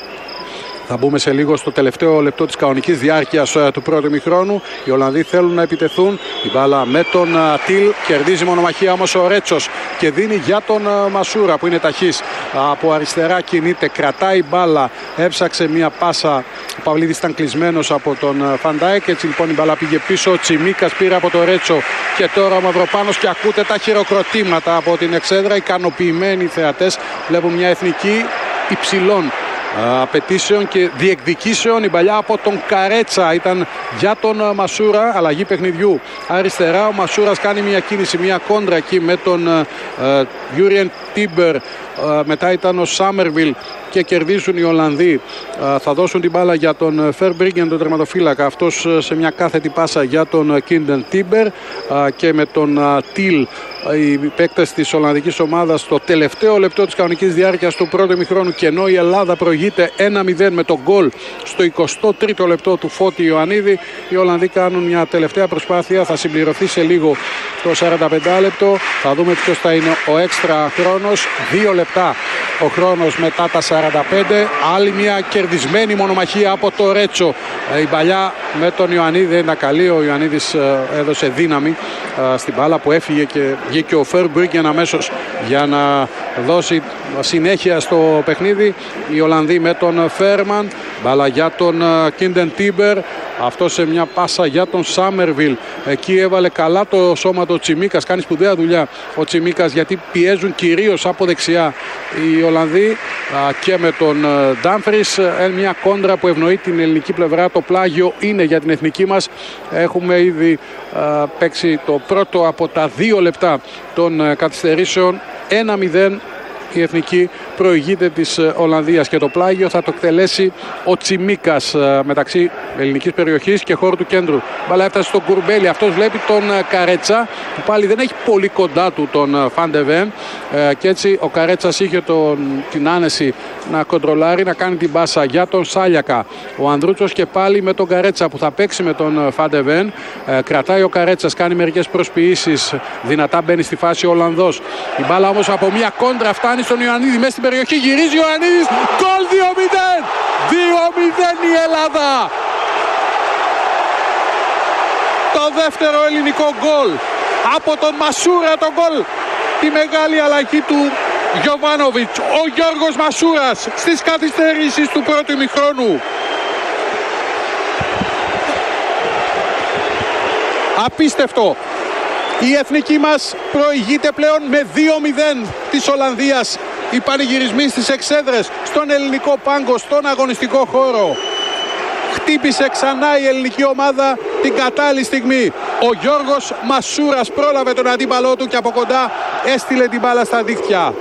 Θα μπούμε σε λίγο στο τελευταίο λεπτό της κανονικής διάρκειας του πρώτου ημιχρόνου. Οι Ολλανδοί θέλουν να επιτεθούν. Η μπάλα με τον Τιλ, κερδίζει μονομαχία όμως ο Ρέτσος και δίνει για τον Μασούρα που είναι ταχύς. Από αριστερά κινείται, κρατάει μπάλα, έψαξε μια πάσα. Ο Παυλίδης ήταν κλεισμένος από τον Φαν Ντάικ. Έτσι λοιπόν η μπάλα πήγε πίσω. Ο Τσιμίκας πήρε από το Ρέτσο και τώρα ο Μαυροπάνος, και ακούτε τα χειροκροτήματα από την εξέδρα. Ικανοποιημένοι οι θεατές βλέπουν μια εθνική υψηλών απαιτήσεων και διεκδικήσεων. Η παλιά από τον Καρέτσα ήταν για τον Μασούρα, αλλαγή παιχνιδιού αριστερά. Ο Μασούρας κάνει μια κίνηση, μια κόντρα εκεί με τον Γιούριεν Τίμπερ. Μετά ήταν ο Σάμερβιλ και κερδίζουν οι Ολλανδοί. Θα δώσουν την μπάλα για τον Φερμπρίγκεν, τον τερματοφύλακα. Αυτός σε μια κάθετη πάσα για τον Κίντεν Τίμπερ και με τον Τιλ. Οι παίκτες της Ολλανδικής ομάδας στο τελευταίο λεπτό της κανονικής διάρκειας του πρώτου ημιχρόνου, και ενώ η Ελλάδα προηγείται ένα μηδέν με τον γκολ στο εικοστό τρίτο λεπτό του Φώτη Ιωαννίδη, οι Ολλανδοί κάνουν μια τελευταία προσπάθεια. Θα συμπληρωθεί σε λίγο το σαράντα πέντε λεπτό. Θα δούμε ποιος θα είναι ο έξτρα χρόνος. Δύο λεπτά ο χρόνος μετά τα σαράντα πέντε. Άλλη μια κερδισμένη μονομαχία από το Ρέτσο. Η παλιά με τον Ιωαννίδη δεν ήταν καλή. Ο Ιωαννίδης έδωσε δύναμη στην μπάλα που έφυγε και βγήκε ο Φερμπρίγκεν αμέσως για να δώσει συνέχεια στο παιχνίδι. Οι Ολλανδοί με τον Φέρμαν, μπάλα για τον Κίντεν Τίμπερ. Αυτό σε μια πάσα για τον Σάμερβιλ. Εκεί έβαλε καλά το σώμα του Τσιμίκας. Κάνει σπουδαία δουλειά ο Τσιμίκας, γιατί πιέζουν κυρίως από δεξιά οι Ολλανδοί, και με τον Ντάμφρις. Μια κόντρα που ευνοεί την ελληνική πλευρά. Το πλάγιο είναι για την εθνική μας. Έχουμε ήδη παίξει το πρώτο από τα δύο λεπτά των καθυστερήσεων. ένα μηδέν. Η εθνική προηγείται της Ολλανδίας και το πλάγιο θα το εκτελέσει ο Τσιμίκας μεταξύ ελληνικής περιοχής και χώρου του κέντρου. Μπάλα έφτασε στον Κουρμπέλη, αυτός βλέπει τον Καρέτσα που πάλι δεν έχει πολύ κοντά του τον Φαν ντε Βεν, και έτσι ο Καρέτσας είχε τον, την άνεση να κοντρολάρει, να κάνει την πάσα για τον Σάλιακα. Ο Ανδρούτσος και πάλι με τον Καρέτσα που θα παίξει με τον Φαν ντε Βεν. Κρατάει ο Καρέτσας, κάνει μερικές προσποιήσεις, δυνατά μπαίνει στη φάση ο Ολλανδός. Η μπάλα όμως από μια κόντρα φτάνει στον Ιωαννίδη μέσα στην περιοχή, γυρίζει ο Ιωαννίδης, γκολ δύο μηδέν, δύο μηδέν η Ελλάδα. Το δεύτερο ελληνικό γκολ από τον Μασούρα, το γκολ, τη μεγάλη αλλαγή του Γιοβάνοβιτς. Ο Γιώργος Μασούρας στις καθυστερήσεις του πρώτου ημιχρόνου. Απίστευτο. Η εθνική μας προηγείται πλέον με δύο μηδέν της Ολλανδίας. Οι πανηγυρισμοί στις εξέδρες, στον ελληνικό πάγκο, στον αγωνιστικό χώρο. Χτύπησε ξανά η ελληνική ομάδα την κατάλληλη στιγμή. Ο Γιώργος Μασούρας πρόλαβε τον αντίπαλό του και από κοντά έστειλε την μπάλα στα δίχτυα.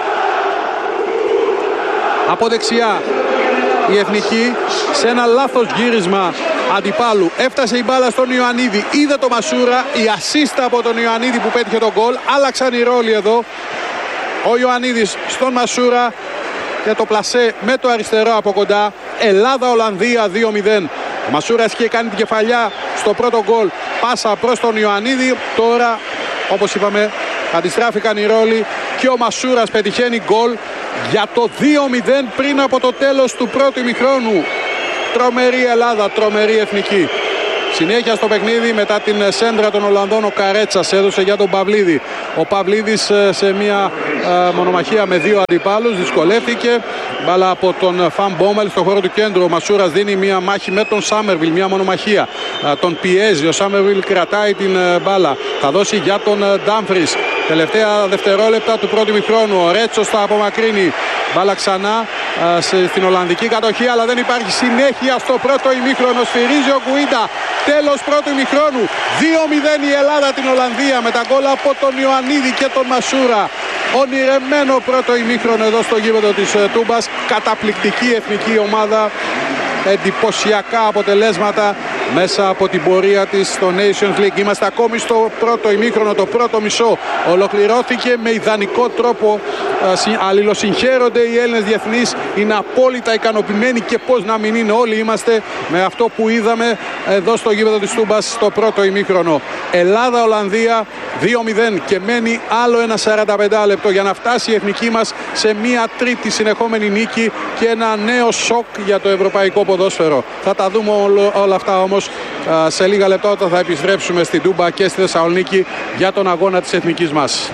Από δεξιά η εθνική σε ένα λάθος γύρισμα αντιπάλου έφτασε η μπάλα στον Ιωαννίδη, είδε το Μασούρα, η ασίστα από τον Ιωαννίδη που πέτυχε τον γκολ. Άλλαξαν οι ρόλοι εδώ. Ο Ιωαννίδης στον Μασούρα και το πλασέ με το αριστερό από κοντά. Ελλάδα-Ολλανδία δύο μηδέν. Ο Μασούρας είχε κάνει την κεφαλιά στο πρώτο γκολ. Πάσα προς τον Ιωαννίδη. Τώρα, όπως είπαμε, αντιστράφηκαν οι ρόλοι και ο Μασούρας πετυχαίνει γκολ για το δύο μηδέν πριν από το τέλος του πρώτου ημιχρόνου. Τρομερή Ελλάδα, τρομερή εθνική. Συνέχεια στο παιχνίδι μετά την σέντρα των Ολλανδών ο Καρέτσας έδωσε για τον Παυλίδη. Ο Παυλίδης σε μια ε, μονομαχία με δύο αντιπάλους δυσκολεύτηκε. Μπάλα από τον Φαν Μπόμελ στο χώρο του κέντρου. Ο Μασούρας δίνει μια μάχη με τον Σάμερβιλ, μια μονομαχία. Ε, τον πιέζει, ο Σάμερβιλ κρατάει την ε, μπάλα. Θα δώσει για τον ε, Ντάμφρις. Τελευταία δευτερόλεπτα του πρώτου ημιχρόνου. Ο Ρέτσος θα απομακρύνει. Μπάλα ξανά ε, στην Ολλανδική κατοχή, αλλά δεν υπάρχει συνέχεια στο πρώτο ημίχρονο. Σφυρίζει ο Γκουίντα. Τέλος πρώτου ημιχρόνου. δύο μηδέν η Ελλάδα την Ολλανδία με τα γκολ από τον Ιωαννίδη και τον Μασούρα. Ονειρεμένο πρώτο ημίχρονο εδώ στο γήπεδο της ε, Τούμπας. Καταπληκτική εθνική ομάδα. Εντυπωσιακά αποτελέσματα μέσα από την πορεία της στο Nations League. Είμαστε ακόμη στο πρώτο ημίχρονο, το πρώτο μισό ολοκληρώθηκε με ιδανικό τρόπο. Αλληλοσυγχαίρονται οι Έλληνες διεθνείς, είναι απόλυτα ικανοποιημένοι και πώς να μην είναι, όλοι είμαστε με αυτό που είδαμε εδώ στο γήπεδο της Τούμπας στο πρώτο ημίχρονο. Ελλάδα-Ολλανδία δύο μηδέν και μένει άλλο ένα σαράντα πέντε λεπτό για να φτάσει η εθνική μας σε μια τρίτη συνεχόμενη νίκη και ένα νέο σοκ για το ευρωπαϊκό ποδόσφαιρο. Θα τα δούμε όλα αυτά όμως σε λίγα λεπτά όταν θα επιστρέψουμε στην Τούμπα και στη Θεσσαλονίκη για τον αγώνα της εθνικής μας.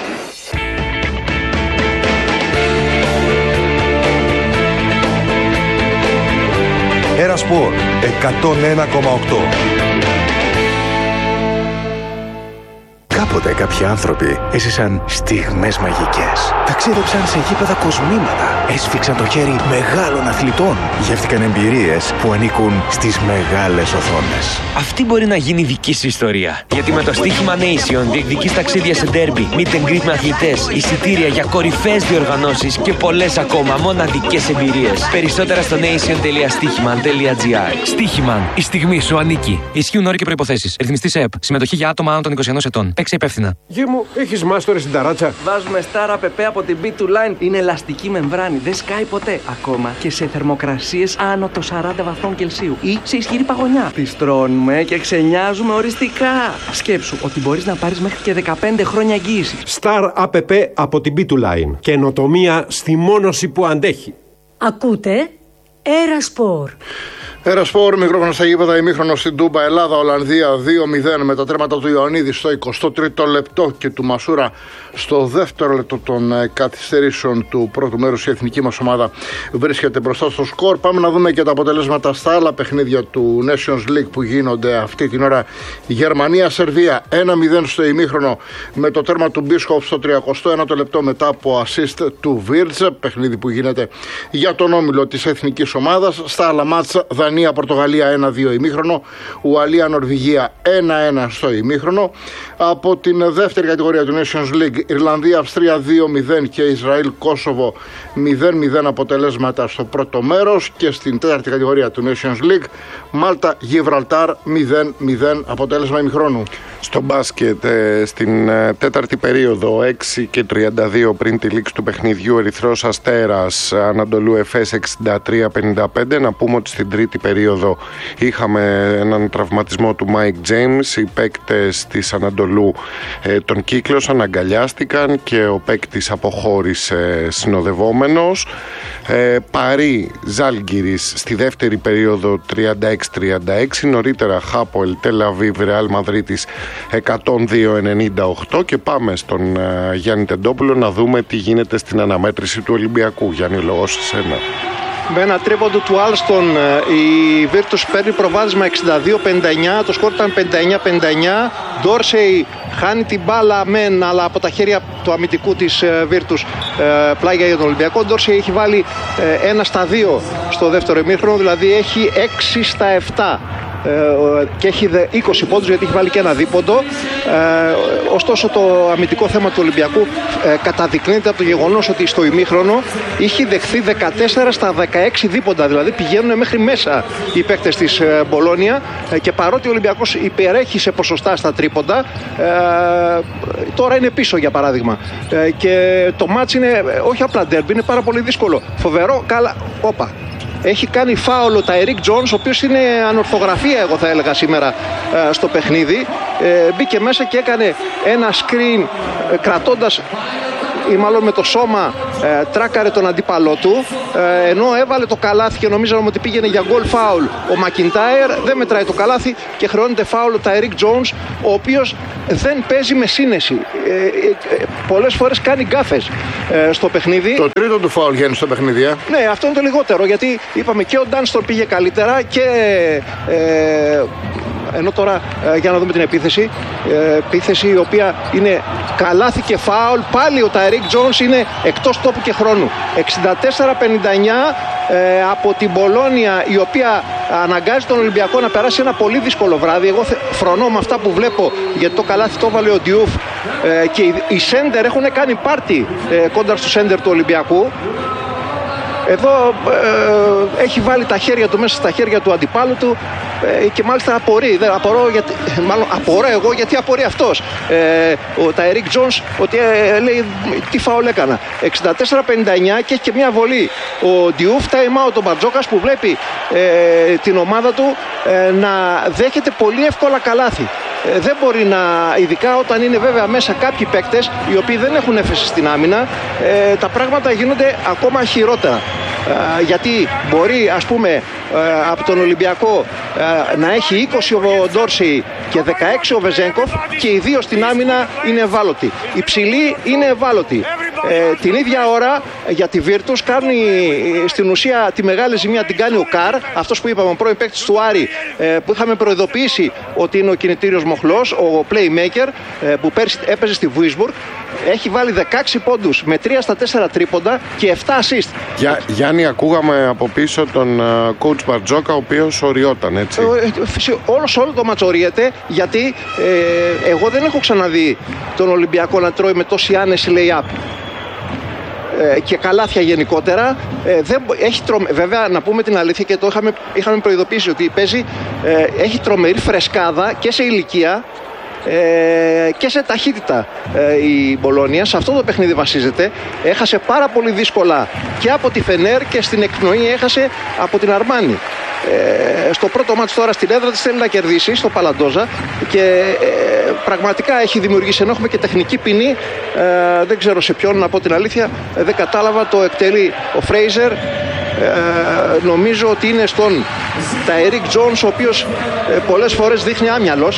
Ερασπορ εκατόν ένα κόμμα οκτώ. Κάποτε κάποιοι άνθρωποι έζησαν στιγμές μαγικές. Ταξίδεψαν σε γήπεδα κοσμήματα. Έσφιξαν το χέρι μεγάλων αθλητών. Γεύτηκαν εμπειρίες που ανήκουν στις μεγάλες οθόνες. Αυτή μπορεί να γίνει δική σου ιστορία. Γιατί με το στοίχημα Nation διεκδικείς ταξίδια σε ντέρμπι, meet and greet με αθλητές, εισιτήρια για κορυφαίες διοργανώσεις και πολλές ακόμα μοναδικές εμπειρίες. Περισσότερα στο nation τελεία στοίχημαν τελεία gr. Στοίχημαν. Η στιγμή σου ανήκει. Ισχύουν όροι και προϋποθέσεις. Ρυθμιστής ΕΕΠ. Συμμετοχή για άτομα άνω των είκοσι ενός ετών. Παίξε υπεύθυνα. Γη μου, έχεις μάστορες στην ταράτσα. Βάζουμε Star App από την μπι δύο Line. Είναι ελαστική μεμβράνη. Δεν σκάει ποτέ. Ακόμα και σε θερμοκρασίες άνω των σαράντα βαθμών Κελσίου ή σε ισχυρή παγωνιά. Τις τρώνουμε και ξενιάζουμε οριστικά. Σκέψου ότι μπορείς να πάρεις μέχρι και δεκαπέντε χρόνια εγγύηση. Star App από την μπι δύο Line. Καινοτομία στη μόνωση που αντέχει. Ακούτε Ερασπορ. Ερασπορ, μικρόφωνο στα γήπεδα, ημίχρονο στην Τούμπα, Ελλάδα-Ολλανδία δύο μηδέν με τα τέρματα του Ιωαννίδη στο εικοστό τρίτο λεπτό και του Μασούρα στο δεύτερο λεπτό των καθυστερήσεων του πρώτου μέρους. Η εθνική μας ομάδα βρίσκεται μπροστά στο σκορ. Πάμε να δούμε και τα αποτελέσματα στα άλλα παιχνίδια του Nations League που γίνονται αυτή την ώρα. Γερμανία-Σερβία ένα μηδέν στο ημίχρονο με το τέρμα του Μπίσκοφ στο τριακοστό ένατο λεπτό μετά από assist του Βίρτζε. Παιχνίδι που γίνεται για τον όμιλο της εθνικής ομάδας. Στα άλλα μάτσα, Δανία-Πορτογαλία ένα δύο ημίχρονο, Ουαλία-Νορβηγία ένα ένα στο ημίχρονο. Από την δεύτερη κατηγορία του Nations League, Ιρλανδία-Αυστρία δύο μηδέν και Ισραήλ-Κόσοβο μηδέν μηδέν αποτελέσματα στο πρώτο μέρος. Και στην τέταρτη κατηγορία του Nations League, Μάλτα-Γιβραλτάρ μηδέν μηδέν αποτέλεσμα ημιχρόνου. Στο μπάσκετ, στην τέταρτη περίοδο, έξι και τριάντα δύο πριν τη λήξη του παιχνιδιού, Ερυθρός Αστέρας Ανατολού Εφές εξήντα τρία πενήντα πέντε. Να πούμε ότι στην τρίτη περίοδο είχαμε έναν τραυματισμό του Μάικ Τζέιμς. Οι παίκτες της Ανατολού ε, τον κύκλωσαν, αγκαλιάστηκαν και ο παίκτης αποχώρησε συνοδευόμενος. Ε, Παρί Ζάλγκιρις στη δεύτερη περίοδο τριάντα έξι τριάντα έξι. Νωρίτερα Χάπολ Τελ Αβίβ Ρεάλ Μαδρίτης εκατόν δύο ενενήντα οκτώ. Και πάμε στον ε, Γιάννη Τεντόπουλο να δούμε τι γίνεται στην αναμέτρηση του Ολυμπιακού. Γιάννη, λόγω σε σένα. Με ένα τρίποντο του Άλστον η Βίρτους παίρνει προβάδισμα εξήντα δύο πενήντα εννιά, το σκορ ήταν πενήντα εννιά πενήντα εννιά. Ντόρσεϊ χάνει την μπάλα μεν, αλλά από τα χέρια του αμυντικού της Βίρτους πλάγια για τον Ολυμπιακό. Ντόρσεϊ έχει βάλει ένα στα δύο στο δεύτερο ημίχρονο, δηλαδή έχει έξι στα επτά ε, και έχει είκοσι πόντους γιατί έχει βάλει και ένα δίποντο. Ε, ωστόσο το αμυντικό θέμα του Ολυμπιακού ε, καταδεικνύεται από το γεγονός ότι στο ημίχρονο είχε δεχθεί δεκατέσσερα στα δεκαέξι δίποντα, δηλαδή πηγαίνουν μέχρι μέσα οι παίκτες της ε, Μπολόνια ε, και παρότι ο Ολυμπιακός υπερέχει σε ποσοστά στα τρίποντα, ε, τώρα είναι πίσω για παράδειγμα. Ε, και το μάτς είναι ε, όχι απλά ντέρμπι, είναι πάρα πολύ δύσκολο. Φοβερό, καλά, όπα. Έχει κάνει φάουλο τα Eric Jones, ο οποίος είναι ανορθογραφία, εγώ θα έλεγα σήμερα ε, στο παιχνίδι. Ε, μπήκε μέσα και έκανε ένα screen ε, κρατώντας ή μάλλον με το σώμα ε, τράκαρε τον αντίπαλό του, ε, ενώ έβαλε το καλάθι και νομίζαμε ότι πήγαινε για goal foul ο Μακιντάιρ, δεν μετράει το καλάθι και χρεώνεται φάουλο τα Eric Jones, ο οποίος δεν παίζει με σύνεση. Ε, ε, ε, πολλές φορές κάνει γκάφες ε, στο παιχνίδι. Το τρίτο του φάουλ γίνει στο παιχνίδι, ε? Ναι, αυτό είναι το λιγότερο, γιατί είπαμε και ο Ντάνστον πήγε καλύτερα και ε, ενώ τώρα ε, για να δούμε την επίθεση, ε, επίθεση η οποία είναι καλάθι και φάουλ, πάλι ο Τάιρικ Τζόνς είναι εκτός τόπου και χρόνου. εξήντα τέσσερα πενήντα εννιά ε, από την Μπολόνια, η οποία αναγκάζει τον Ολυμπιακό να περάσει ένα πολύ δύσκολο βράδυ. Εγώ φρονώ με αυτά που βλέπω, γιατί το καλάθι το έβαλε ο Ντιούφ ε, και οι, οι σέντερ έχουν κάνει πάρτι ε, κόντρα στο σέντερ του Ολυμπιακού. Εδώ ε, έχει βάλει τα χέρια του μέσα στα χέρια του αντιπάλου του ε, και μάλιστα απορεί. Δεν, απορώ γιατί, μάλλον απορώ εγώ γιατί απορεί αυτός. Ε, ο Τάιρικ Τζόνς ότι ε, λέει τι φάουλ έκανα. εξήντα τέσσερα πενήντα εννιά και έχει και μια βολή. Ο Ντιούφ time out ο Μπαρτζόκας που βλέπει ε, την ομάδα του ε, να δέχεται πολύ εύκολα καλάθι. Ε, δεν μπορεί να, ειδικά όταν είναι βέβαια μέσα κάποιοι παίκτες οι οποίοι δεν έχουν έφεση στην άμυνα, ε, τα πράγματα γίνονται ακόμα χειρότερα. Ε, γιατί μπορεί ας πούμε ε, από τον Ολυμπιακό ε, να έχει είκοσι ο Ντόρσεϊ και δεκαέξι ο Βεζένκοφ και οι δύο στην άμυνα είναι ευάλωτοι. Οι ψηλοί είναι ευάλωτοι. Ε, την ίδια ώρα για τη Virtus κάνει στην ουσία τη μεγάλη ζημία την κάνει ο Καρ, αυτός που είπαμε ο πρώην παίκτης του Άρη, ε, που είχαμε προειδοποιήσει ότι είναι ο κινητήριος μοχλός, ο playmaker ε, που πέρσι έπαιζε στη Βουίσμπουργκ. Έχει βάλει δεκαέξι πόντους με τρία στα τέσσερα τρίποντα και επτά assist. Για, Γιάννη, ακούγαμε από πίσω τον uh, coach Μπαρτζόκα, ο οποίος οριόταν, έτσι. Ε, όλος όλο το μάτς οριέται, γιατί ε, εγώ δεν έχω ξαναδεί τον Ολυμπιακό να τρώει με τόση άνεση lay-up ε, και καλάθια γενικότερα. Ε, δεν, έχει τρομε... Βέβαια, να πούμε την αλήθεια και το είχαμε, είχαμε προειδοποιήσει ότι παίζει, ε, έχει τρομερή φρεσκάδα και σε ηλικία Ε, και σε ταχύτητα ε, η Μπολόνια. Σε αυτό το παιχνίδι βασίζεται. Έχασε πάρα πολύ δύσκολα και από τη Φενέρ και στην εκπνοή έχασε από την Αρμάνι. Ε, στο πρώτο μάτς τώρα στην έδρα της θέλει να κερδίσει στο Παλαντόζα και ε, πραγματικά έχει δημιουργήσει, ενώ έχουμε και τεχνική ποινή, ε, δεν ξέρω σε ποιον, να πω την αλήθεια, ε, δεν κατάλαβα, το εκτελεί ο Φρέιζερ. Ε, νομίζω ότι είναι στον Τάιρικ Τζόνς, ο οποίος ε, πολλές φορές δείχνει άμυαλος.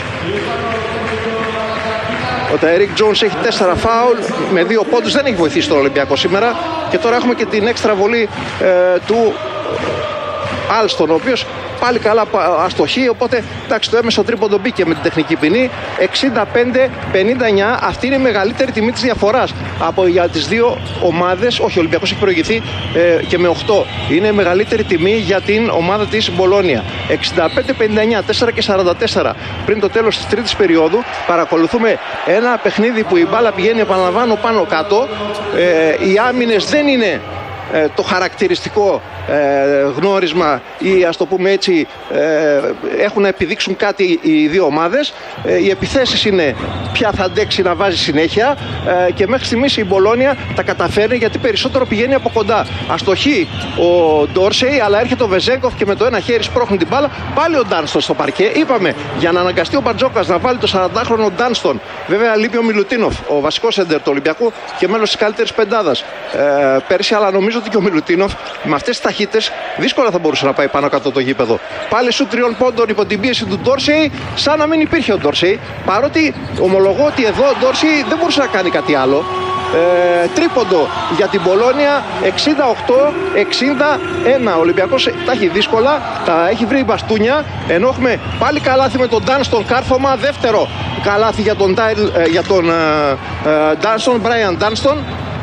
Ο Τάιρικ Τζόνς έχει τέσσερα φάουλ με δύο πόντους, δεν έχει βοηθήσει τον Ολυμπιακό σήμερα. Και τώρα έχουμε και την έξτρα βολή ε, του Άλστον, ο οποίος πάλι καλά αστοχεί, οπότε εντάξει, το έμεσο τρίποντο μπήκε με την τεχνική ποινή. εξήντα πέντε πενήντα εννιά, αυτή είναι η μεγαλύτερη τιμή της διαφοράς από, για τις δύο ομάδες. Όχι, ο Ολυμπιακός έχει προηγηθεί ε, και με οκτώ. Είναι η μεγαλύτερη τιμή για την ομάδα της Μπολόνια. εξήντα πέντε πενήντα εννιά, τέσσερα και σαράντα τέσσερα πριν το τέλος της τρίτης περίοδου. Παρακολουθούμε ένα παιχνίδι που η μπάλα πηγαίνει, επαναλαμβάνω, πάνω κάτω. Ε, οι άμυνες δεν είναι ε, το χαρακτηριστικό ε, γνώρισμα ή ας το πούμε έτσι, ε, έχουν να επιδείξουν κάτι οι δύο ομάδες. Ε, οι επιθέσεις είναι ποια θα αντέξει να βάζει συνέχεια ε, και μέχρι στιγμής η Μπολόνια τα καταφέρνει, γιατί περισσότερο πηγαίνει από κοντά. Αστοχεί ο Ντόρσεϊ, αλλά έρχεται ο Βεζέγκοφ και με το ένα χέρι σπρώχνει την μπάλα. Πάλι ο Ντάνστον στο παρκέ. Είπαμε, για να αναγκαστεί ο Μπαρτζόκας να βάλει το σαραντάχρονο Ντάνστον. Βέβαια λείπει ο Μιλουτίνοφ, ο βασικός σέντερ του Ολυμπιακού και μέλος της καλύτερης πεντάδας ε, πέρσι, αλλά νομίζω ότι και ο Μιλουτίνοφ με αυτές τις ταχύτητες δύσκολα θα μπορούσε να πάει πάνω κάτω το γήπεδο. Πάλι σου τριών πόντων υπό την πίεση του Ντόρσεϊ, σαν να μην υπήρχε ο Ντόρσεϊ. Παρότι ομολογώ ότι εδώ ο Ντόρσεϊ δεν μπορούσε να κάνει κάτι άλλο. Ε, τρίποντο για την Μπολόνια, εξήντα οκτώ εξήντα ένα. Ο Ολυμπιακός τα έχει δύσκολα, τα έχει βρει μπαστούνια, ενώ έχουμε πάλι καλάθι με τον Ντάνστον, κάρφωμα, δεύτερο καλάθι για τον, για τον Ντάνστον, Μπράιαν Ντάνστον.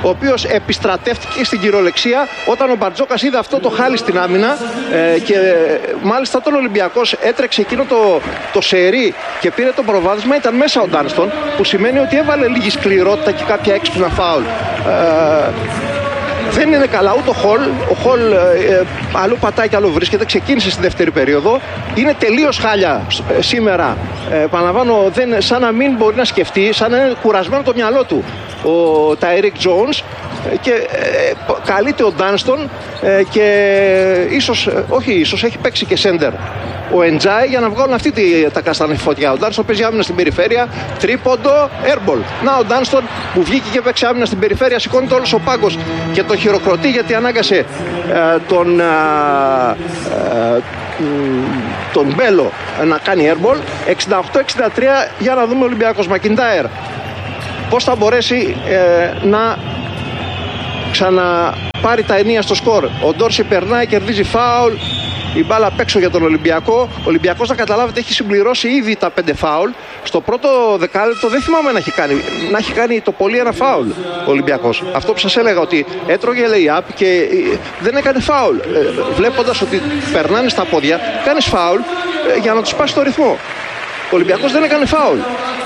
ο οποίος επιστρατεύτηκε στην κυριολεξία όταν ο Μπαρτζόκας είδε αυτό το χάλι στην άμυνα ε, και μάλιστα τον Ολυμπιακός έτρεξε εκείνο το, το σερί και πήρε το προβάδισμα, ήταν μέσα ο Ντάνστον, που σημαίνει ότι έβαλε λίγη σκληρότητα και κάποια έξυπνα φάουλ. Ε, Δεν είναι καλά ούτε ο Χολ. Ο Χολ ε, αλλού πατάει και αλλού βρίσκεται. Ξεκίνησε στη δεύτερη περίοδο. Είναι τελείως χάλια ε, σήμερα. Ε, Παναλαμβάνω, δεν, σαν να μην μπορεί να σκεφτεί, σαν να είναι κουρασμένο το μυαλό του ο Τάιρικ Τζόουνς ε, και ε, καλείται ο Ντάνστον ε, και ίσως, ε, όχι ίσως, έχει παίξει και σέντερ ο Εντζάι για να βγάλουν αυτή τη, τα καστανή φωτιά. Ο Ντάνστον παίζει άμυνα στην περιφέρεια, τρίποντο, airball. Να ο Ντάνστον που βγήκε και παίξει άμυνα στην περιφέρεια, σηκώνεται όλος ο πάγκος και το χειροκροτεί γιατί ανάγκασε ε, τον, ε, ε, τον Μπέλο να κάνει airball. εξήντα οκτώ εξήντα τρία, για να δούμε ο Ολυμπιακός. Μακιντάιρ πώς θα μπορέσει ε, να ξαναπάρει τα ενία στο σκορ. Ο Ντόρση περνάει, κερδίζει φάουλ. Η μπάλα απ' έξω για τον Ολυμπιακό. Ο Ολυμπιακός, να καταλάβετε, έχει συμπληρώσει ήδη τα πέντε φάουλ. Στο πρώτο δεκάλεπτο δεν θυμάμαι να έχει κάνει, να έχει κάνει το πολύ ένα φάουλ ο Ολυμπιακός. Αυτό που σας έλεγα, ότι έτρωγε lay-up και δεν έκανε φάουλ. Βλέποντας ότι περνάνε στα πόδια, κάνεις φάουλ για να τους πάσει το ρυθμό. Ο Ολυμπιακός δεν έκανε φάουλ.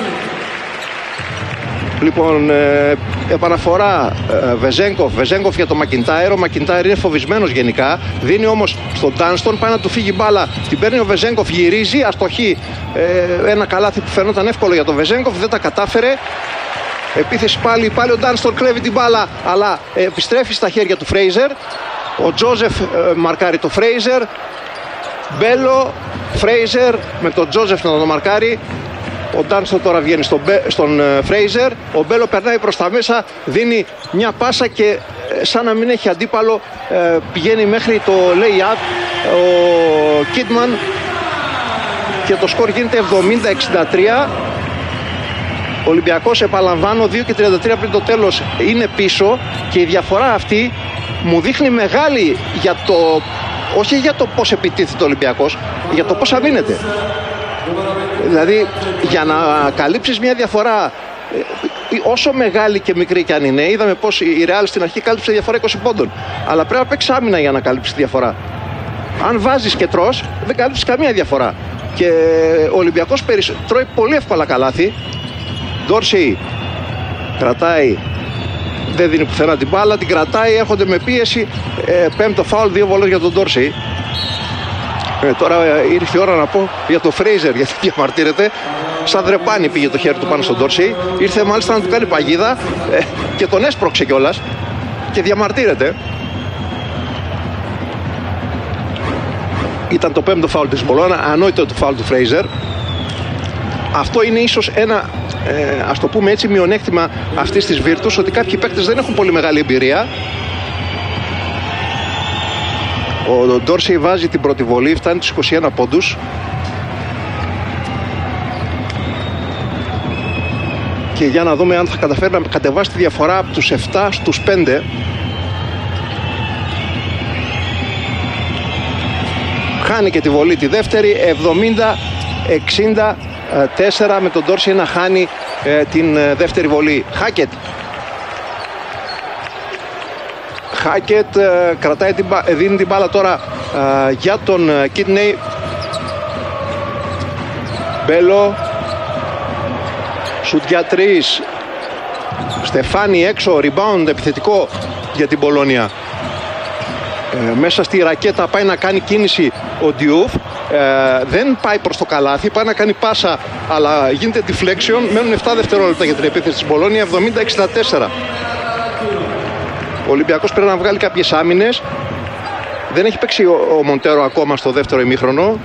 Λοιπόν, ε, επαναφορά ε, Βεζέγκοφ, Βεζέγκοφ για τον Μακιντάιρ. Ο Μακιντάιρ είναι φοβισμένος γενικά. Δίνει όμως στον Ντάνστον, πάει να του φύγει μπάλα. Την παίρνει ο Βεζέγκοφ, γυρίζει, αστοχή. Ε, ένα καλάθι που φαινόταν εύκολο για τον Βεζέγκοφ, δεν τα κατάφερε. Επίθεση πάλι, πάλι ο Ντάνστον κλέβει την μπάλα, αλλά ε, επιστρέφει στα χέρια του Φρέιζερ. Ο Τζόζεφ ε, μαρκάρει το Φρέιζερ. Μπέλο, Φρέιζερ με τον Τζόζεφ να τον μαρκάρει. Ο Ντάνστον τώρα βγαίνει στον, στον Φρέιζερ. Ο Μπέλο περνάει προς τα μέσα, δίνει μια πάσα και σαν να μην έχει αντίπαλο ε, πηγαίνει μέχρι το lay-up ο Κίτμαν και το σκορ γίνεται εβδομήντα εξήντα τρία. Ο Ολυμπιακός, επαναλαμβάνω, δύο και τριάντα τρία πριν το τέλος είναι πίσω και η διαφορά αυτή μου δείχνει μεγάλη για το, όχι για το πώς επιτίθεται ο Ολυμπιακός, για το πώς αμήνεται. Δηλαδή, για να καλύψεις μια διαφορά όσο μεγάλη και μικρή κι αν είναι, είδαμε πως η Real στην αρχή κάλυψε διαφορά είκοσι πόντων, αλλά πρέπει να παίξεις άμυνα για να καλύψεις τη διαφορά. Αν βάζεις και τρως, δεν καλύψεις καμία διαφορά. Και ο Ολυμπιακός περισ... τρώει πολύ εύκολα καλάθι. Ντόρσι κρατάει, δεν δίνει πουθενά την μπάλα, την κρατάει, έρχονται με πίεση. Ε, πέμπτο φάουλ, δύο βολές για τον Ντόρσι. Ε, τώρα ε, ήρθε η ώρα να πω για το Φρέιζερ, γιατί διαμαρτύρεται. Σαν δρεπάνι πήγε το χέρι του πάνω στον Ντόρσι. Ήρθε μάλιστα να του κάνει παγίδα ε, και τον έσπρωξε κιόλας και διαμαρτύρεται. Ήταν το πέμπτο φάουλ της Μπολόνα, ανόητο το φάουλ του Φρέιζερ. Αυτό είναι ίσως ένα, ε, ας το πούμε έτσι, μειονέκτημα αυτής της Virtus, ότι κάποιοι παίκτες δεν έχουν πολύ μεγάλη εμπειρία. Ο Ντόρσι βάζει την πρώτη βολή, φτάνει τους είκοσι ένα πόντους. Και για να δούμε αν θα καταφέρει να κατεβάσει τη διαφορά από τους επτά στους πέντε. Χάνει και τη βολή τη δεύτερη, εβδομήντα εξήντα τέσσερα, με τον Ντόρσι να χάνει ε, την ε, δεύτερη βολή. Χάκετ. Χάκετ ε, κρατάει την, δίνει την μπάλα τώρα ε, για τον ε, Κίτνεϊ. Μπέλο. Σουτ για τρεις. Στεφάνι έξω, rebound επιθετικό για την Πολόνια. Ε, μέσα στη ρακέτα πάει να κάνει κίνηση ο Ντιούφ. Ε, δεν πάει προς το καλάθι, πάει να κάνει πάσα, αλλά γίνεται deflection. Μένουν επτά δευτερόλεπτα για την επίθεση της Πολόνια, εβδομήντα εξήντα τέσσερα. Ο Ολυμπιακός πρέπει να βγάλει κάποιες άμυνες. Δεν έχει παίξει ο, ο Μοντέρο ακόμα στο δεύτερο ημίχρονο.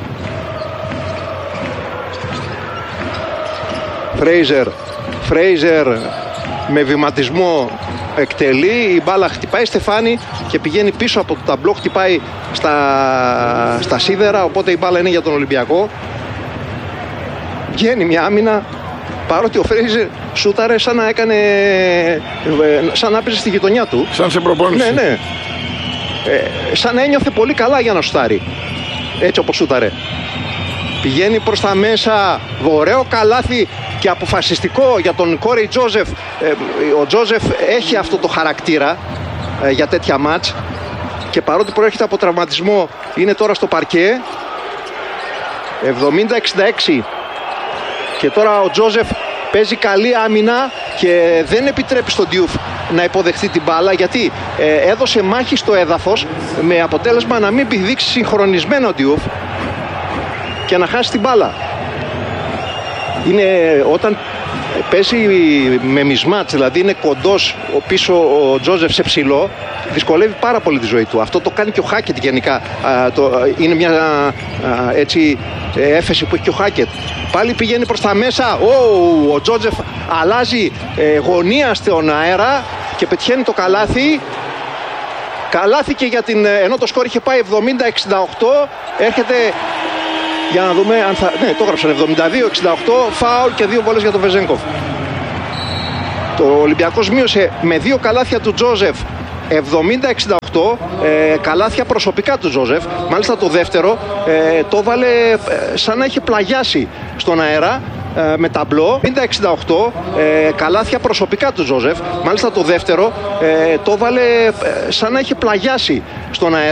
Φρέιζερ, Φρέιζερ με βηματισμό εκτελεί, η μπάλα χτυπάει Στεφάνι και πηγαίνει πίσω από το ταμπλό, χτυπάει στα, στα σίδερα, οπότε η μπάλα είναι για τον Ολυμπιακό. Βγαίνει μια άμυνα, παρότι ο Φρέιζερ σούταρε σαν να έκανε, σαν να έπαιζε στη γειτονιά του. Σαν σε προπόνηση. Ναι, ναι. Ε, σαν να ένιωθε πολύ καλά για να σουτάρει, έτσι όπως σούταρε. Πηγαίνει προς τα μέσα, ωραίο καλάθι και αποφασιστικό για τον Κόρεϊ Τζόζεφ. Ε, ο Τζόζεφ έχει αυτό το χαρακτήρα ε, για τέτοια μάτς και παρότι προέρχεται από τραυματισμό είναι τώρα στο παρκέ. εβδομήντα εξήντα έξι και τώρα ο Τζόζεφ παίζει καλή άμυνα και δεν επιτρέπει στον Diouf να υποδεχθεί την μπάλα, γιατί ε, έδωσε μάχη στο έδαφος με αποτέλεσμα να μην πηδήξει συγχρονισμένο ο Diouf και να χάσει την μπάλα. Είναι όταν παίζει με μισμάτς, δηλαδή είναι κοντός ο πίσω ο Τζόζεφ σε ψηλό, δυσκολεύει πάρα πολύ τη ζωή του. Αυτό το κάνει και ο Χάκετ γενικά. Α, το, είναι μια α, έτσι έφεση που έχει και ο Χάκετ. Πάλι πηγαίνει προς τα μέσα. Ο, ο Τζόζεφ αλλάζει ε, γωνία στον αέρα και πετυχαίνει το καλάθι. Καλάθι και για την, ενώ το σκορ είχε πάει εβδομήντα εξήντα οκτώ, έρχεται, για να δούμε αν θα, ναι, το έγραψαν εβδομήντα δύο εξήντα οκτώ, φάουλ και δύο βόλες για τον Βεζένκοφ. Το Ολυμπιακός μείωσε με δύο καλάθια του Τζόζεφ εβδομήντα εξήντα οκτώ, ε, καλάθια προσωπικά του Τζόζεφ. Μάλιστα το δεύτερο ε, το βάλε ε, σαν να είχε πλαγιάσει στον αέρα ε, με ταμπλό. εβδομήντα εξήντα οκτώ, ε, καλάθια προσωπικά του Τζόζεφ. Μάλιστα το δεύτερο ε, το βάλε ε, σαν να είχε πλαγιάσει στον αέρα.